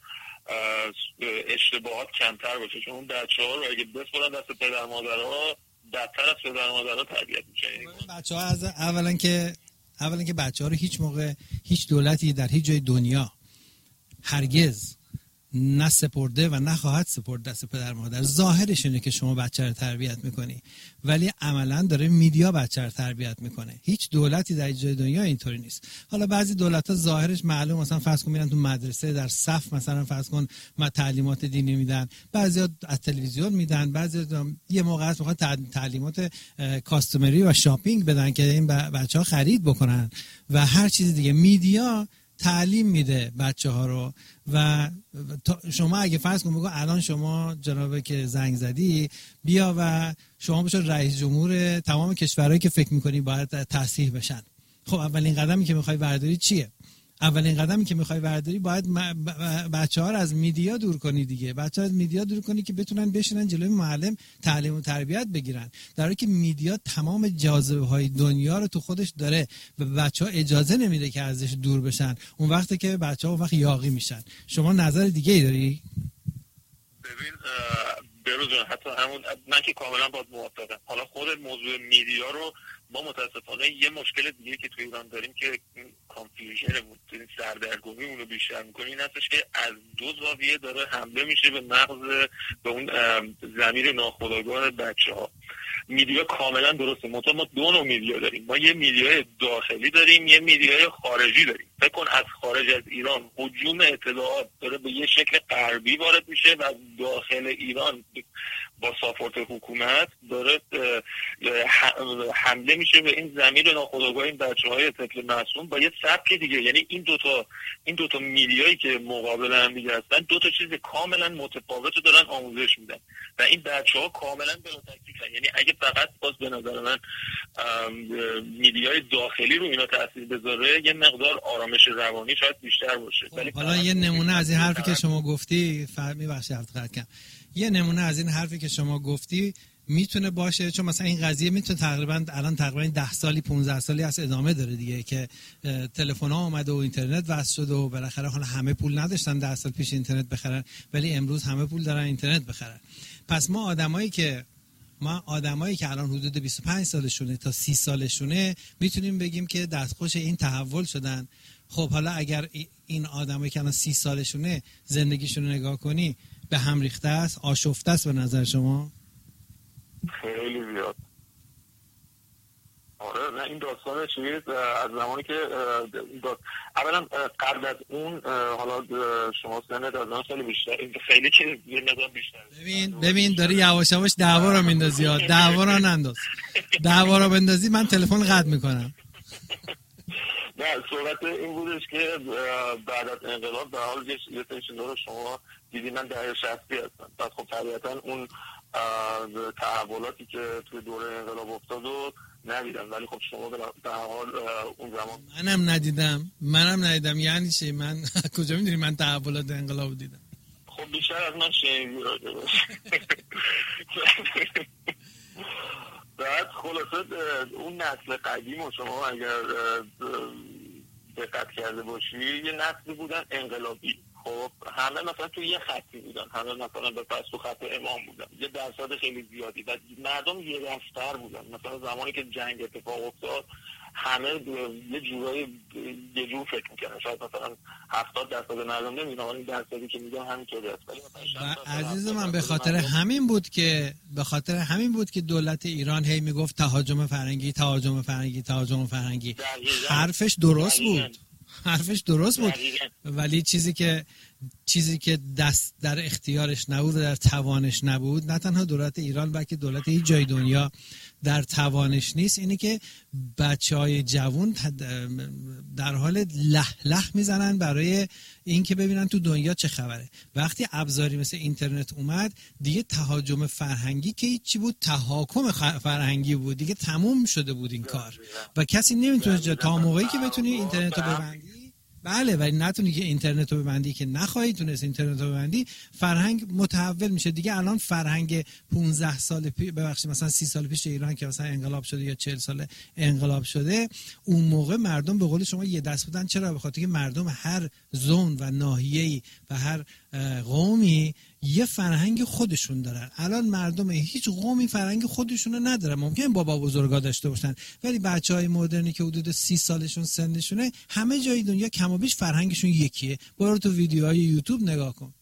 اشتباهات کمتر باشه، چون اون بچه‌ها رو اگه بسپرن دست پدر مادرها بدتر از پدر مادرها تربیت میشه. بچه‌ها از اولا که بچه‌ها رو هیچ موقع هیچ دولتی در هیچ جای دنیا هرگز نه سپرده و نه خواهد سپرد دست پدر مادر. ظاهرش اینه که شما بچه رو تربیت میکنی، ولی عملا داره میدیا بچه رو تربیت میکنه. هیچ دولتی در جای دنیا اینطوری نیست. حالا بعضی دولت‌ها ظاهرش معلوم، مثلا فرض کن میرن تو مدرسه در صف مثلا فرض کن تعلیمات دینی میدن، بعضیا از تلویزیون میدن، بعضیا یه موقع است میخواد تعلیمات کاستومری و شاپینگ بدن که این بچه‌ها خرید بکنن و هر چیز دیگه. میدیا تعلیم میده بچه ها رو. و شما اگه فرض کن بگو الان شما جنابه که زنگ زدی بیا و شما بشو رئیس جمهور تمام کشورهایی که فکر میکنی باید تصحیح بشن، خب اولین قدمی که میخوای برداری چیه؟ اولین قدمی که میخوای برداری باید بچه‌ها رو از میدیا دور کنی دیگه. بچه‌ها از میدیا دور کنی که بتونن بشینن جلوی معلم تعلیم و تربیت بگیرن، در حالی که میدیا تمام جاذبه‌های دنیا رو تو خودش داره و بچه‌ها اجازه نمیده که ازش دور بشن. اون وقتی که بچه‌ها اون وقت یاغی میشن. شما نظر دیگه ای داری؟ ببین بروز جان، حتی همون من که کاملا باید موافقم. حالا خود موضوع میدیا رو ما متاسفانه یه مشکل دیگه که تو ایران داریم که کانفیوژنمون، سردرگمی اون رو بیشتر میکنه، این هستش که از دو زاویه داره حمله میشه به مغز، به اون ضمیر ناخودآگاه بچه‌ها. میدیا کاملا درسته، ما دو نوع میدیا داریم. ما یه میدیای داخلی داریم، یه میدیای خارجی داریم. فکر کن از خارج از ایران هجوم اطلاعات داره به یه شکل غربی وارد میشه و از داخل ایران با ساپورت حکومت داره حمله میشه به این ضمیر ناخودآگاه این بچه‌های طفل معصوم با یه سبک دیگه. یعنی این دوتا میدیایی که مقابل هم دیگه هستن، دو تا چیز کاملا متفاوت دارن آموزش میدن و این بچه‌ها کاملا بلا تکلیفن. یعنی اگه فقط باز به نظر من میدیای داخلی رو اینا تاثیر بذاره، یه مقدار آرامش روانی شاید بیشتر باشه. ولی حالا یه نمونه از این حرفی که شما گفتی یه نمونه از این حرفی که شما گفتی میتونه باشه، چون مثلا این قضیه میتونه تقریبا 10 سالی 15 سالی از ادامه داره دیگه که تلفن‌ها اومده و اینترنت وصل شده و بالاخره حالا همه پول نداشتن 10 سال پیش اینترنت بخرن، ولی امروز همه پول دارن اینترنت بخرن. پس ما آدمایی که الان حدود 25 سالشونه تا 30 سالشونه میتونیم بگیم که دستخوش این تحول شدن. خب حالا اگر این آدمایی که الان 30 سالشونه زندگیشون رو نگاه کنی، به هم ریخته است، آشفته است به نظر شما؟ خیلی زیاد. آره، نه این داستان چیز از زمانی که اولا قبل از اون، حالا شما سنت از 9 سال بیشتر، این خیلی که یه مقدار بیشتر. ببین داری یواش یواش دعوا رو میندازی. دعوا رو ننداز. دعوا رو بندازی من تلفن قطع میکنم. نه، صحبت این بودش که بعد از انقلاب به حال یه سری رو شما دیدی، من دهه 60 هستم. بعد خب طبیعتا اون تحولاتی که توی دوره انقلاب افتاد و ندیدم، ولی خب شما به حال اون زمان منم ندیدم. یعنی چی؟ من کجا میدونی من تحولات انقلاب دیدم؟ خب بیشتر از من شنیدی راجع بهش. بعد خلاصه اون نسل قدیم و شما اگر دقت کرده باشی یه نسلی بودن انقلابی. خب همه مثلا تو یه خطی بودن، همه مثلا به پس تو خط امام بودن، یه درصد خیلی زیادی، و مردم یه دست‌تر بودن. مثلا زمانی که جنگ اتفاق افتاد همه یه جور فکر میکنن. شاید مثلا 70% مردم نمیدونن، ولی درصدی که میگن همینطوری است. ولی عزیز من به خاطر همین بود که دولت ایران هی میگفت تهاجم فرهنگی. حرفش درست بود ولی چیزی که دست در اختیارش نبود و در توانش نبود، نه تنها دولت ایران بلکه دولت هیچ جای دنیا در توانش نیست، اینه که بچهای جوان در حال لح میزنن برای اینکه ببینن تو دنیا چه خبره. وقتی ابزاری مثل اینترنت اومد دیگه تهاجم فرهنگی که هیچی بود، تحاکم فرهنگی بود دیگه، تموم شده بود این کار و کسی نمیتونه تا موقعی که بتونی اینترنت رو ببندی، بله، ولی نتونی که اینترنت رو ببندی، که نخواهی تونست اینترنت رو ببندی، فرهنگ متحول میشه دیگه. الان فرهنگ 15 سال مثلا 30 سال پیش ایران که مثلا انقلاب شده یا 40 سال انقلاب شده، اون موقع مردم به قول شما یه دست بودن. چرا؟ به خاطر که مردم هر زون و ناحیه‌ای و هر قومی یه فرهنگ خودشون دارن. الان مردم هیچ قومی فرهنگ خودشونو ندارن. ممکن بابا بزرگا داشته باشن، ولی بچهای مدرنی که حدود 30 سالشون سنشونه همه جای دنیا کم و بیش فرهنگشون یکیه. برو تو ویدیوهای یوتیوب نگاه کن.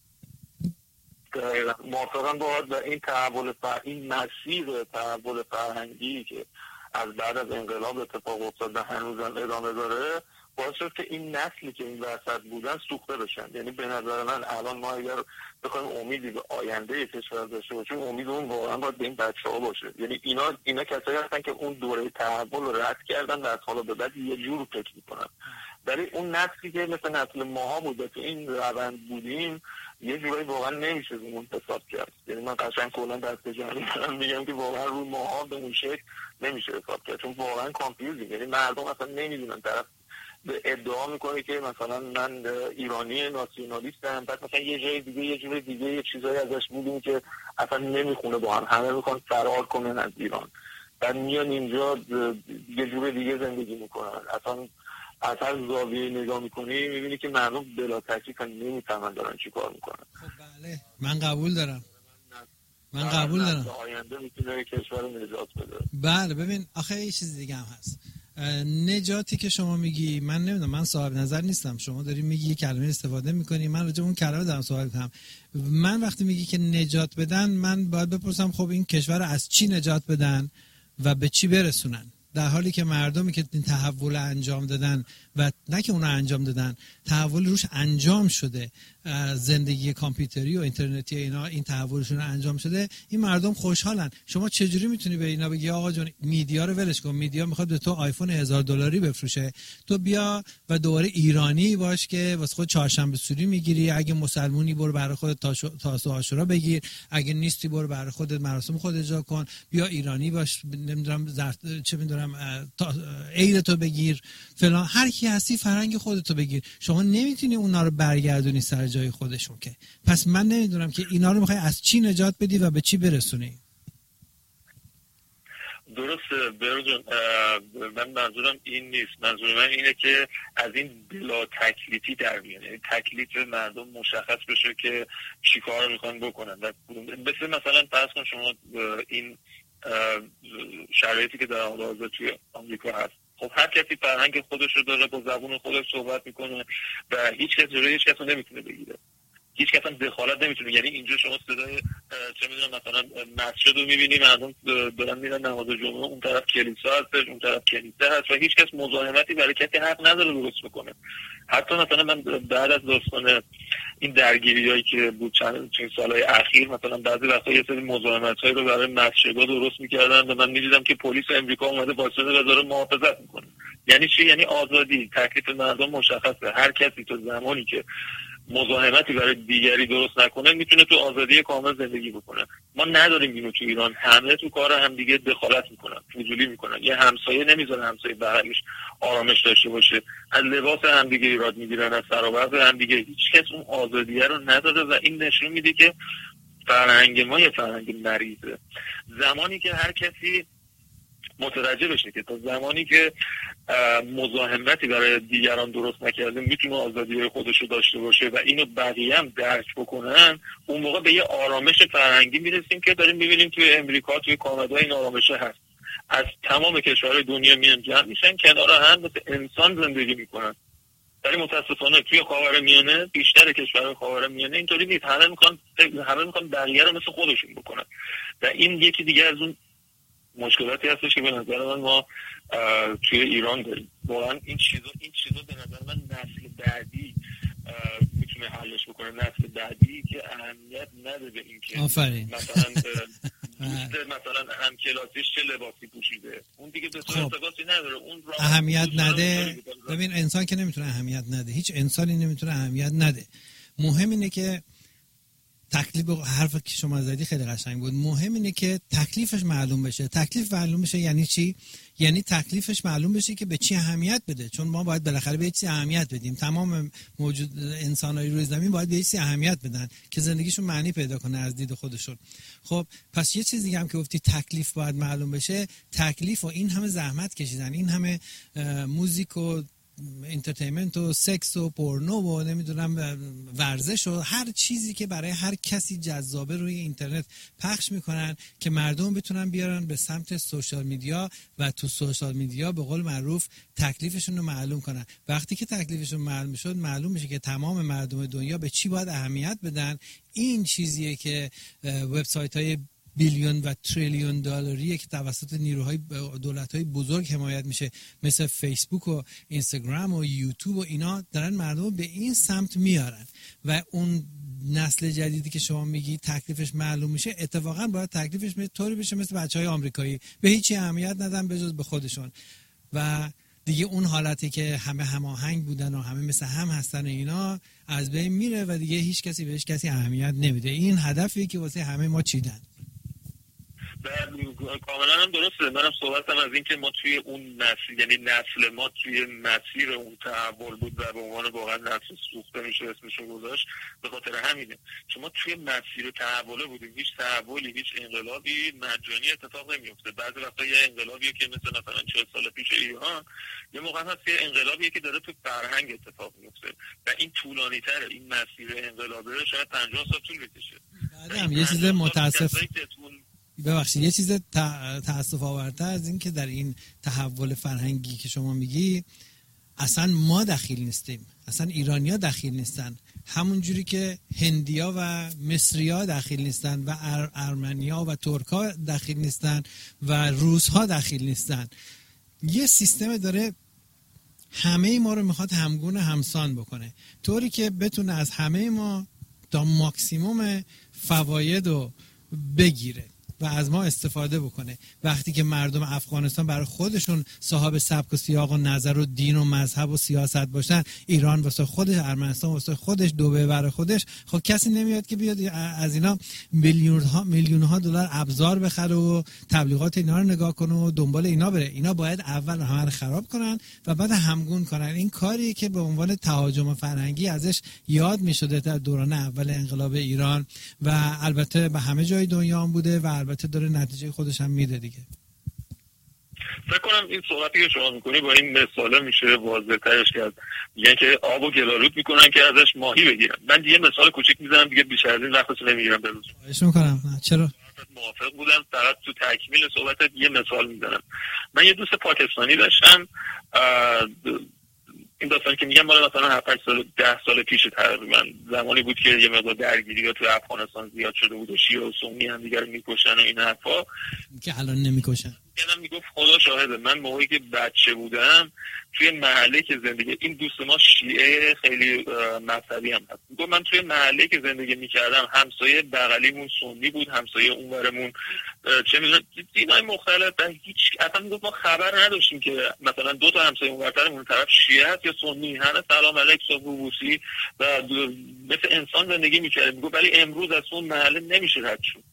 موافقم باهات و این مسیر تحول فرهنگی که از بعد از انقلاب اتفاق افتاد و هنوزم ادامه داره باعث شد که این نسلی که این وسط بودن سوخته بشن. یعنی به نظر من الان ما اگر بخوایم امیدی به آینده کشور داشته باشیم، امیدمون واقعا باید به این بچه‌ها باشه. یعنی اینا کسایی هستن که اون دوره تحول رو رد کردن و از حالا به بعد یه جور فکر می‌کنن. برای اون نسلی که مثل نسل ماها بود و تو این روند بودیم یه جورایی واقعا نمیشه اون حساب کرد. یعنی من قشنگ کلا دست جمعی دارم میگم که واقعا روی ماها به اون شکل نمیشه حساب کرد، چون واقعا کانفیوزینگ. یعنی مردم اصلا نمیدونن، طرف ادعا میکنه که مثلا من ایرانی ناسیونالیستم، بعد مثلا یه جای دیگه یه جور دیگه یه چیزایی ازش میدونی که اصلا نمیخونه با هم، همه میخوان فرار کنن از ایران، بعد میان اینجا یه جور دیگه زندگی میکنن. اصلا از هر زاویه نگاه میکنی میبینی که مردم بلا تکلیف نمیفهمن دارن چی کار میکنن. خب بله من قبول دارم. آینده میتونه کشور رو نجات بده. بله ببین آخه یه چیز دیگه هم هست. نجاتی که شما میگی، من نمیدونم، من صاحب نظر نیستم. شما داری میگی یه کلمه استفاده میکنی، من راجع به اون کلمه دارم صحبت میکنم. من وقتی میگی که نجات بدن، من باید بپرسم خب این کشور از چی نجات بدن و به چی برسونن، در حالی که مردمی که این تحول انجام دادن و نه که اونا انجام دادن، تحول روش انجام شده، زندگی کامپیوتری و اینترنتی اینا این تحولشون انجام شده، این مردم خوشحالن. شما چجوری میتونی به اینا بگی آقا جون میدیا رو ولش کن، میدیا میخواد به تو آیفون $1000 بفروشه، تو بیا و دوباره ایرانی باش که واسه خود چهارشنبه سوری میگیری، اگه مسلمونی برو برای خودت تاسوعا عاشورا بگیر، اگه نیستی برو برای خودت مراسم خودت اجرا کن، بیا ایرانی باش، نمیدونم چه میدونم عید تو بگیر فلان، هر کی هستی فرهنگ خودتو بگیر. شما نمیتونی اونا رو برگردونی سر جای خودشون که. پس من نمیدونم که اینا رو میخوای از چی نجات بدی و به چی برسونی. درسته برجون، من منظورم این نیست. منظور من اینه که از این بلا تکلیفی در میاد، یعنی تکلیف مردم مشخص بشه که چی کار میخوان بکنن. مثلا فرض کن شما این شرایطی که در حال حاضر توی آمریکا هست، خب هر کسی فرهنگ خودش رو داره، با زبون خودش صحبت میکنه و هیچ کس جلوی هیچ کس رو نمیتونه بگیره، هیچ کس هم دخالت نمیتونه. یعنی اینجا شما صدای چه میدونم مثلا مسجد رو میبینی، مردم دارن میرن نماز جمعه، اون طرف کلیسا هستش، اون طرف کنیسه هست و هیچ کس مزاحمتی برای کسی حق نداره درست بکنه. حتی مثلا من بعد از داستان این درگیریایی که بود چند سالهای اخیر، مثلا بعضی وقتا یه سری مزاحمت‌هایی رو برای مسجدها درست می‌کردن و من می‌دیدم که پلیس امریکا اومده واسطه و داره محافظت می‌کنه. یعنی چی؟ یعنی آزادی، تکلیف مردم مشخصه. هر کسی تو زمانی که مزاحمتی برای دیگری درست نکنه میتونه تو آزادی کامل زندگی بکنه. ما نداریم اینو تو ایران، همه تو کار هم دیگه دخالت میکنن، فضولی میکنن. یه همسایه نمیذاره همسایه بغلش آرامش داشته باشه، از لباس هم دیگه ایراد میگیرن، از سر و وضع هم دیگه. هیچ کس اون آزادیه رو نداره و این نشون میده که فرهنگ ما یه فرهنگ مریضه. زمانی که هر کسی متوجه بشه که تا زمانی که مزاحمتی برای دیگران درست نکرده میتونه آزادی خودش رو داشته باشه و اینو بقیه هم درک بکنن، اون موقع به یه آرامش فرهنگی میرسیم که داریم میبینیم توی امریکا، توی کانادا این آرامشه هست. از تمام کشورهای دنیا میان جمع میشن کنار هم مثل انسان زندگی میکنن. ولی متاسفانه توی خاورمیانه، بیشتر کشورهای خاورمیانه اینطوری نیست. همه میخوان بقیه رو مثل خودشون بکنن و این یکی دیگه از اون مشکلاتی هستش که به نظر من ما توی ایران داریم. واقعا این چیزا به نظر من نسل بعدی میتونه حلش بکنه، نسل بعدی که اهمیت نده به این که مثلا مثلا هم کلاسیش چه لباسی پوشیده، اون دیگه به صورت ارتباطی نداره، اون اهمیت نده. ببین انسان که نمیتونه اهمیت نده، هیچ انسانی نمیتونه اهمیت نده. مهم اینه که تکلیف، حرفی که شما زدی خیلی قشنگ بود، مهم اینه که تکلیفش معلوم بشه. تکلیف معلوم بشه یعنی چی؟ یعنی تکلیفش معلوم بشه که به چی اهمیت بده، چون ما باید بالاخره به چی اهمیت بدیم. تمام موجود انسان‌های روی زمین باید به چی اهمیت بدن که زندگیشون معنی پیدا کنه از دید خودشون. خب پس یه چیز دیگه هم که گفتی تکلیف باید معلوم بشه. تکلیف و این همه زحمت کشیدن، این همه موزیک و انترتینمنت و سکس و پورنو و نمیدونم ورزش و هر چیزی که برای هر کسی جذابه روی اینترنت پخش میکنن که مردم بتونن بیارن به سمت سوشال میدیا و تو سوشال میدیا به قول معروف تکلیفشون رو معلوم کنن. وقتی که تکلیفشون معلوم شد معلوم میشه که تمام مردم دنیا به چی باید اهمیت بدن. این چیزیه که وبسایت‌های بیلیون و تریلیون دلاری که توسط نیروهای دولت‌های بزرگ حمایت میشه مثل فیسبوک و اینستاگرام و یوتیوب و اینا دارن مردم به این سمت میارن و اون نسل جدیدی که شما میگی تکلیفش معلوم میشه اتفاقا باید تکلیفش طوری بشه مثل بچهای آمریکایی به هیچی اهمیت ندن به جز به خودشون و دیگه اون حالتی که همه هماهنگ بودن و همه مثل هم هستن اینا از بین میره و دیگه هیچ کسی بهش کسی اهمیت نمیده. این هدفیه که واسه همه ما چیدن. کاملا هم درسته. منم صحبتم از این که ما توی اون نسل، یعنی نسل ما توی مسیر اون تحول بود و به عنوان واقعا نسل سوخته میشه اسمشو گذاشت. به خاطر همینه شما توی مسیر تحوله بودیم. هیچ تحولی، هیچ انقلابی مجانی اتفاق نمیفته. بعضی وقتا یه انقلابیه که مثلا 40 سال پیش ایران، یه موقع هست یه انقلابیه که داره تو فرهنگ اتفاق میفته و این طولانی تره. این مسیر انقلابی شاید 50 سال طول بکشه. بعدم یه چیز متاسف ببخشید، یه چیز تأسف آورتر از این که در این تحول فرهنگی که شما میگی اصلا ما دخیل نیستیم، اصلا ایرانیا دخیل نیستن، همون جوری که هندیا و مصریا دخیل نیستن و ارمنیا و ترکا دخیل نیستن و روسها دخیل نیستن. یه سیستم داره همه ما رو میخواد همگون همسان بکنه طوری که بتونه از همه ما تا ماکسیموم فواید رو بگیره و از ما استفاده بکنه. وقتی که مردم افغانستان برای خودشون صاحب سبک و سیاق و نظر و دین و مذهب و سیاست باشن، ایران واسه خودش، ارمنستان واسه خودش، دبی برای خودش، خب کسی نمیاد که بیاد از اینا میلیون ها دلار ابزار بخره و تبلیغات اینا رو نگاه کنه و دنبال اینا بره. اینا باید اول همه رو خراب کنن و بعد همگون کنن. این کاریه که به عنوان تهاجم فرهنگی ازش یاد میشده در دوران اول انقلاب ایران و البته به همه جای دنیا هم بوده و البته داره نتیجه خودش هم میده دیگه. فکر کنم این صحبتی که شما میکنی با این مثاله میشه واضح ترش کرد. میگن که آبو گلالود میکنن که ازش ماهی بگیرن. من یه مثال کوچیک میزنم دیگه، بیشتر از این وقتش نمیگیرم. بروز خواهش میکنم. چرا؟ موافق بودم، فقط تو تکمیل صحبتت یه مثال میزنم. من یه دوست پاکستانی داشتم، این داستانی که میگم مال مثلا 7 سال 10 سال پیش تقریبا، زمانی بود که یه مقدار درگیری‌ها تو افغانستان زیاد شده بود و شیعه و سنی هم دیگه رو میکشن و این حرفا که الان نمیکشن. منم میگفت خدا شاهده، من موقعی که بچه بودم توی محله که زندگی، این دوست ما شیعه خیلی مذهبی هم هست، میگفت من توی محله که زندگی میکردم همسایه بغلیمون سنی بود، همسایه اونورمون چه میدونم دینای مختلف، هیچ اصلا میگفت ما خبر نداشتیم که مثلا دو تا همسایه اونورترمون طرف شیعه است یا سنی، همه سلام علیک صبح بوسی و مثل انسان زندگی میکردیم. میگفت ولی امروز از اون محله نمیشه رد شد.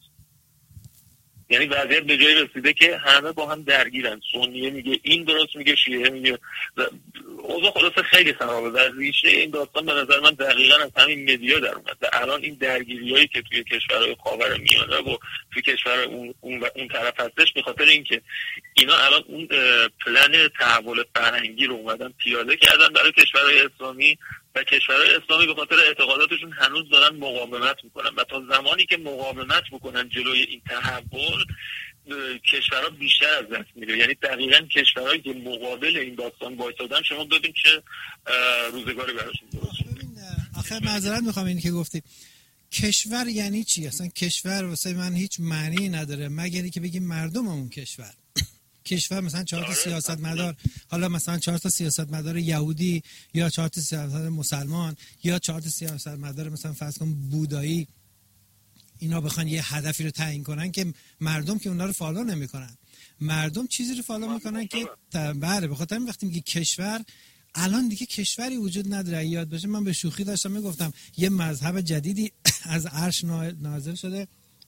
یعنی وضعیت به جایی رسیده که همه با هم درگیرن، سنیه میگه این درست میگه، شیعه میگه، اوضاع خلاصه خیلی خرابه و ریشه این داستان به نظر من دقیقاً از همین مدیا در اومد. الان این درگیریایی که توی کشورهای خاورمیانه و توی کشور اون طرف هستش به خاطر اینکه اینا الان اون پلن تحول فرهنگی رو اومدن پیاده کردن برای کشورهای اسلامی و کشورهای اسلامی به خاطر اعتقاداتشون هنوز دارن مقاومت میکنن و تا زمانی که مقاومت بکنن جلوی این تحول کشورها بیشتر از دست میره. یعنی دقیقاً کشورهایی که مقابل این داستان وایسادن شما ببین چه روزگاری براشون درست شده. آخه معذرت میخوام این که گفتی کشور یعنی چی؟ اصلا کشور واسه من هیچ معنی نداره مگر اینکه بگیم مردم اون کشور. کشور مثلا 4 تا سیاستمدار، حالا مثلا 4 تا سیاستمدار یهودی یا 4 تا سیاستمدار مسلمان یا 4 تا سیاستمدار مثلا فرض کن بودایی، اینا بخوان یه هدفی رو تعیین کنن که مردم که اونا رو فالو نمیکنن، مردم چیزی رو فالو میکنن که بله. به خاطر وقتی میگی کشور، الان دیگه کشوری وجود نداره. یاد باشه من به شوخی داشتم میگفتم یه مذهب جدیدی از عرش نازل شده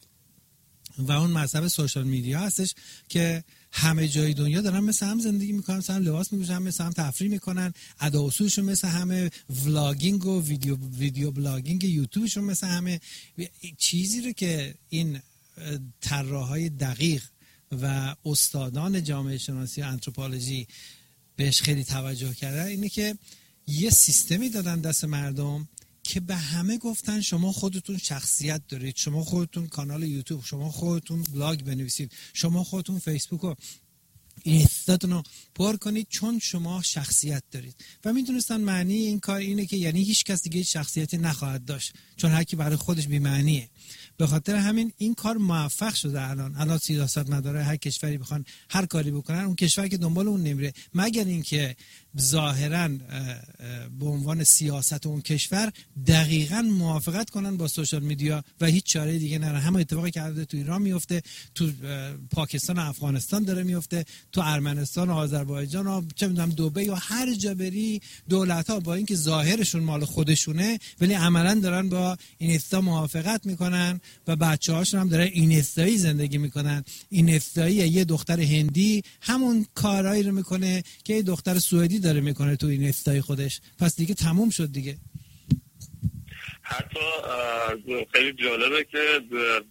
و اون مذهب سوشال میدیا هستش که همه جای دنیا دارن مثل هم زندگی میکنن، مثل هم لباس میپوشن، مثل هم تفریح میکنن، ادا اصولشون مثل همه، ولاگینگ و ویدیو بلاگینگ یوتیوبشون مثل همه. چیزی رو که این طراحای دقیق و استادان جامعه شناسی و آنتروپولوژی بهش خیلی توجه کردن اینه که یه سیستمی دادن دست مردم که به همه گفتن شما خودتون شخصیت دارید، شما خودتون کانال یوتیوب، شما خودتون بلاگ بنویسید، شما خودتون فیسبوک و اینستاتون رو پر کنید چون شما شخصیت دارید. و میدونستن معنی این کار اینه که یعنی هیچ کس دیگه شخصیتی نخواهد داشت چون هر کی برای خودش بی معنیه. به خاطر همین این کار موفق شده. الان سیاستمدارای هر کشوری بخوان هر کاری بکنن، اون کشور که دنبال اون نمیره مگر اینکه ظاهراً به عنوان سیاست اون کشور دقیقاً موافقت کنن با سوشال میدیا و هیچ چاره دیگه نره. همون اتفاقی که تو ایران میفته، تو پاکستان و افغانستان داره میفته، تو ارمنستان و آذربایجان و چه میدونم دبی و هر جا بری دولت‌ها با اینکه ظاهرشون مال خودشونه ولی عملاً دارن با اینستا موافقت میکنن و بچه‌هاشون هم دارن اینستایی زندگی میکنن. اینستایی یه دختر هندی همون کارایی رو میکنه که یه دختر سوئدی داره میکنه تو اینستای خودش، پس دیگه تموم شد دیگه. حتی خیلی جالبه که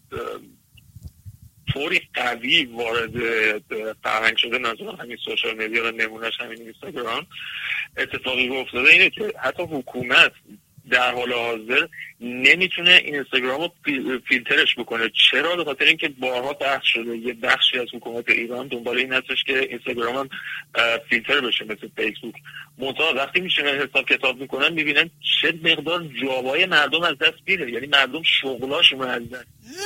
طوری قوی وارد فرهنگ شده نظرم همین سوشال میدیا و نمونهش همین اینستاگرام اتفاقی افتاده اینه که حتی حکومت در حال حاضر نمیتونه این اینستاگرام رو فیلترش بکنه. چرا؟ به خاطر اینکه بارها بحث شده یه بخشی از حکومت ایران دنبال این هستش که اینستاگرام هم فیلتر بشه مثل فیسبوک. منتها وقتی میشینن حساب کتاب میکنن میبینن چه مقدار جوابای مردم از دست میره، یعنی مردم شغلاشون از دست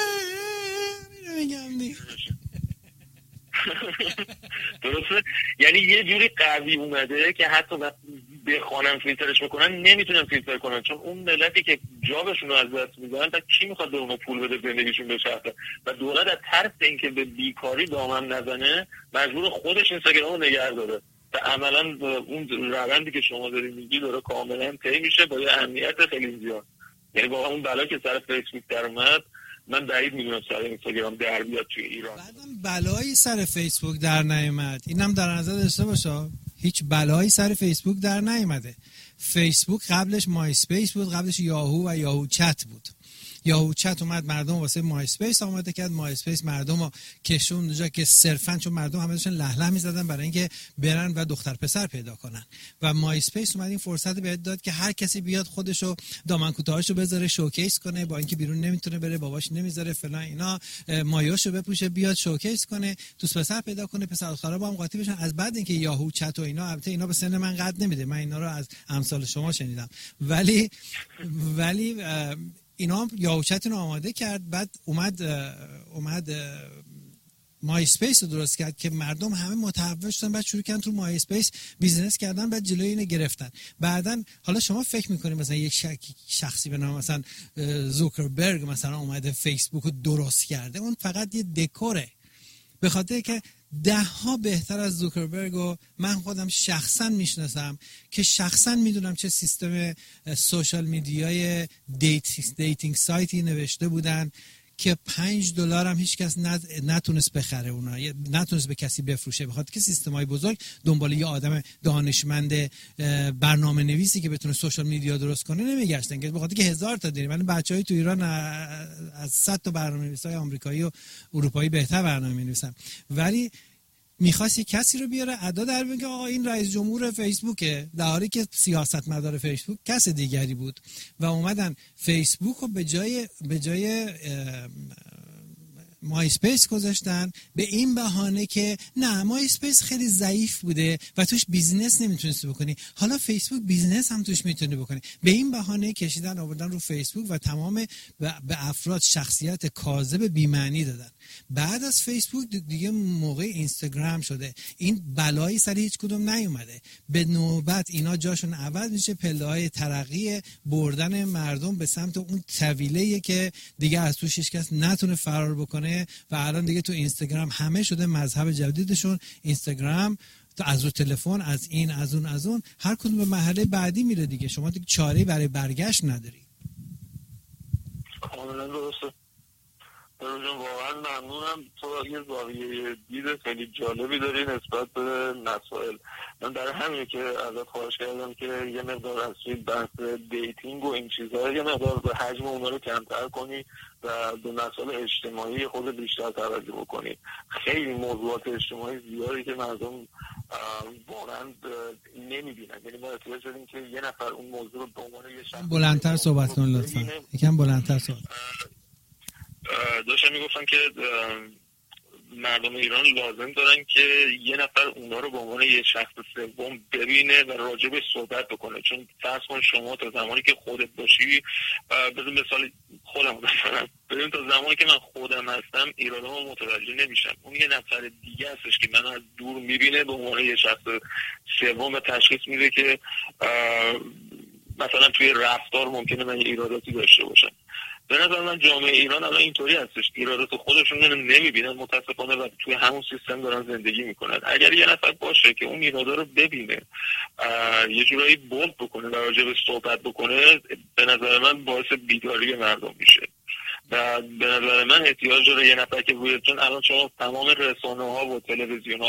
درسته. یعنی یه جوری قوی اومده که حتی بخوانم فیلترش بکنن نمیتونن فیلتر کنن، چون اون ملتی که جابشون رو از دست میدن تا کی میخواد به اونا پول بده زندگیشون بچرخه. و دولت از ترس اینکه به بیکاری دامن نزنه مجبور خودش اینستاگرام رو نگه داره و عملا اون روندی که شما داری میگی داره کاملا طی میشه با یه امنیت خیلی زیاد. یعنی واقعا اون بلا که سر فیسبوک در اومد من بعید میدونم سر اینستاگرام در بیاد توی ایران. بعدم بلایی سر فیسبوک در نیامد، اینم در نظر داشته باشه. هیچ بلایی سر فیسبوک در نیامده. فیسبوک قبلش مای اسپیس بود، قبلش یاهو و یاهو چت بود. یاهو چت اومد مردم واسه مای اسپیس آماده کرد، مای اسپیس مردمو کشون اونجا که صرفا چون مردم همه داشتن لهله می‌زدن برای اینکه برن و دختر پسر پیدا کنن و مای اسپیس اومد این فرصت بهت داد که هر کسی بیاد خودشو دامن کوتاهاشو بذاره شوکیس کنه، با اینکه بیرون نمیتونه بره، باباش نمیذاره فلان اینا، مایاشو بپوشه بیاد شوکیس کنه، دوست پسر پیدا کنه، پسر دخترا با هم قاطی بشن. از بعد اینکه یاهو چت و اینا، البته اینا به سن من قد نمیده، من اینا رو از امثال شما شنیدم، ولی اینا یاهو چت رو آماده کرد. بعد اومد مای اسپیس رو درست کرد که مردم همه متحول شدن، بعد شروع کردن تو مای اسپیس بیزنس کردن، بعد جلوی اینو گرفتن. بعدن حالا شما فکر میکنید مثلا یک شخصی به نام مثلا زوکربرگ مثلا اومده فیسبوک رو درست کرده؟ اون فقط یه دکوره، به خاطر که ده ها بهتر از زوکربرگ و من خودم شخصا میشناسم که شخصا میدونم چه سیستم سوشال میدیای دیتینگ سایتی نوشته بودن که $5 هم هیچ کس نتونست بخره، اونا نتونست به کسی بفروشه، بخاطر که سیستمای بزرگ دنبال یه آدم دانشمند برنامه نویسی که بتونه سوشال میدیا درست کنه نمیگشتن، که بخاطر که 1000 تا داریم. من بچهای تو ایران از 100 تا برنامه‌نویسای آمریکایی و اروپایی بهتر برنامه می‌نویسن، ولی می‌خواست یک کسی رو بیاره ادا در بگه آقا این رئیس جمهور فیسبوکه، در حالی که سیاستمدار فیسبوک کس دیگری بود و اومدن فیسبوک رو به جای مای اسپیس گذاشتن به این بهانه که نه مای اسپیس خیلی ضعیف بوده و توش بیزنس نمیتونستی بکنی، حالا فیسبوک بیزنس هم توش میتونی بکنی. به این بهانه کشیدن آوردن رو فیسبوک و تمام به افراد شخصیت کاذب بی‌معنی دادن. بعد از فیسبوک دیگه موقع اینستاگرام شده، این بلایی سر هیچ کدوم نیومده. به نوبت اینا جاشون عوض میشه، پله‌های ترقی بردن مردم به سمت اون طویله‌ای که دیگه از توش هیچ کس نتونه فرار بکنه و الان دیگه تو اینستاگرام همه شده مذهب جدیدشون. اینستاگرام از رو تلفن، از این از اون هر کدوم به مرحله بعدی میره دیگه، شما دیگه چاره‌ای برای برگشت نداری. کاملا درسته. واقعا ممنونم. تو یه زاویه دید خیلی جالبی داری نسبت به مسائل. من برای همینه که ازت خواهش کردم که یه مقدار از بحث دیتینگ و این چیزها یه مقدار به حجم اونا رو کمتر کنی و به مسائل اجتماعی خود بیشتر توجه بکنی. خیلی موضوعات اجتماعی زیادی که مردم واقعا نمیبینن. یعنی ما احتیاج داریم که یه نفر اون موضوع رو به عنوان یه شخص بلندتر صحبت کن لطفا. یکم بلندتر صحبت. داشتم میگفتم که مردم ایران لازم دارن که یه نفر اونا رو به عنوان یه شخص سوم ببینه و راجبش صحبت بکنه. چون فرض کن شما تا زمانی که خودت باشی، بذار مثال خودم بزنم، ببین تا زمانی که من خودم هستم ایرادامو متوجه نمیشم. اون یه نفر دیگه هستش که منو از دور میبینه به عنوان یه شخص سوم و تشخیص میده که مثلا توی رفتار ممکنه من ایراداتی داشته باشم. به نظر من جامعه ایران الان اینطوری هستش، ایرادات خودشون رو نمیبینن متاسفانه و توی همون سیستم دارن زندگی میکنن. اگر یه نفر باشه که اون ایرادا رو ببینه، یه جورایی بولد بکنه و راجبش صحبت بکنه، به نظر من باعث بیداری مردم میشه. و به نظر من احتیاج داره یه نفر که روی، چون الان شما تمام رسانه‌ها و تلویزیون‌ها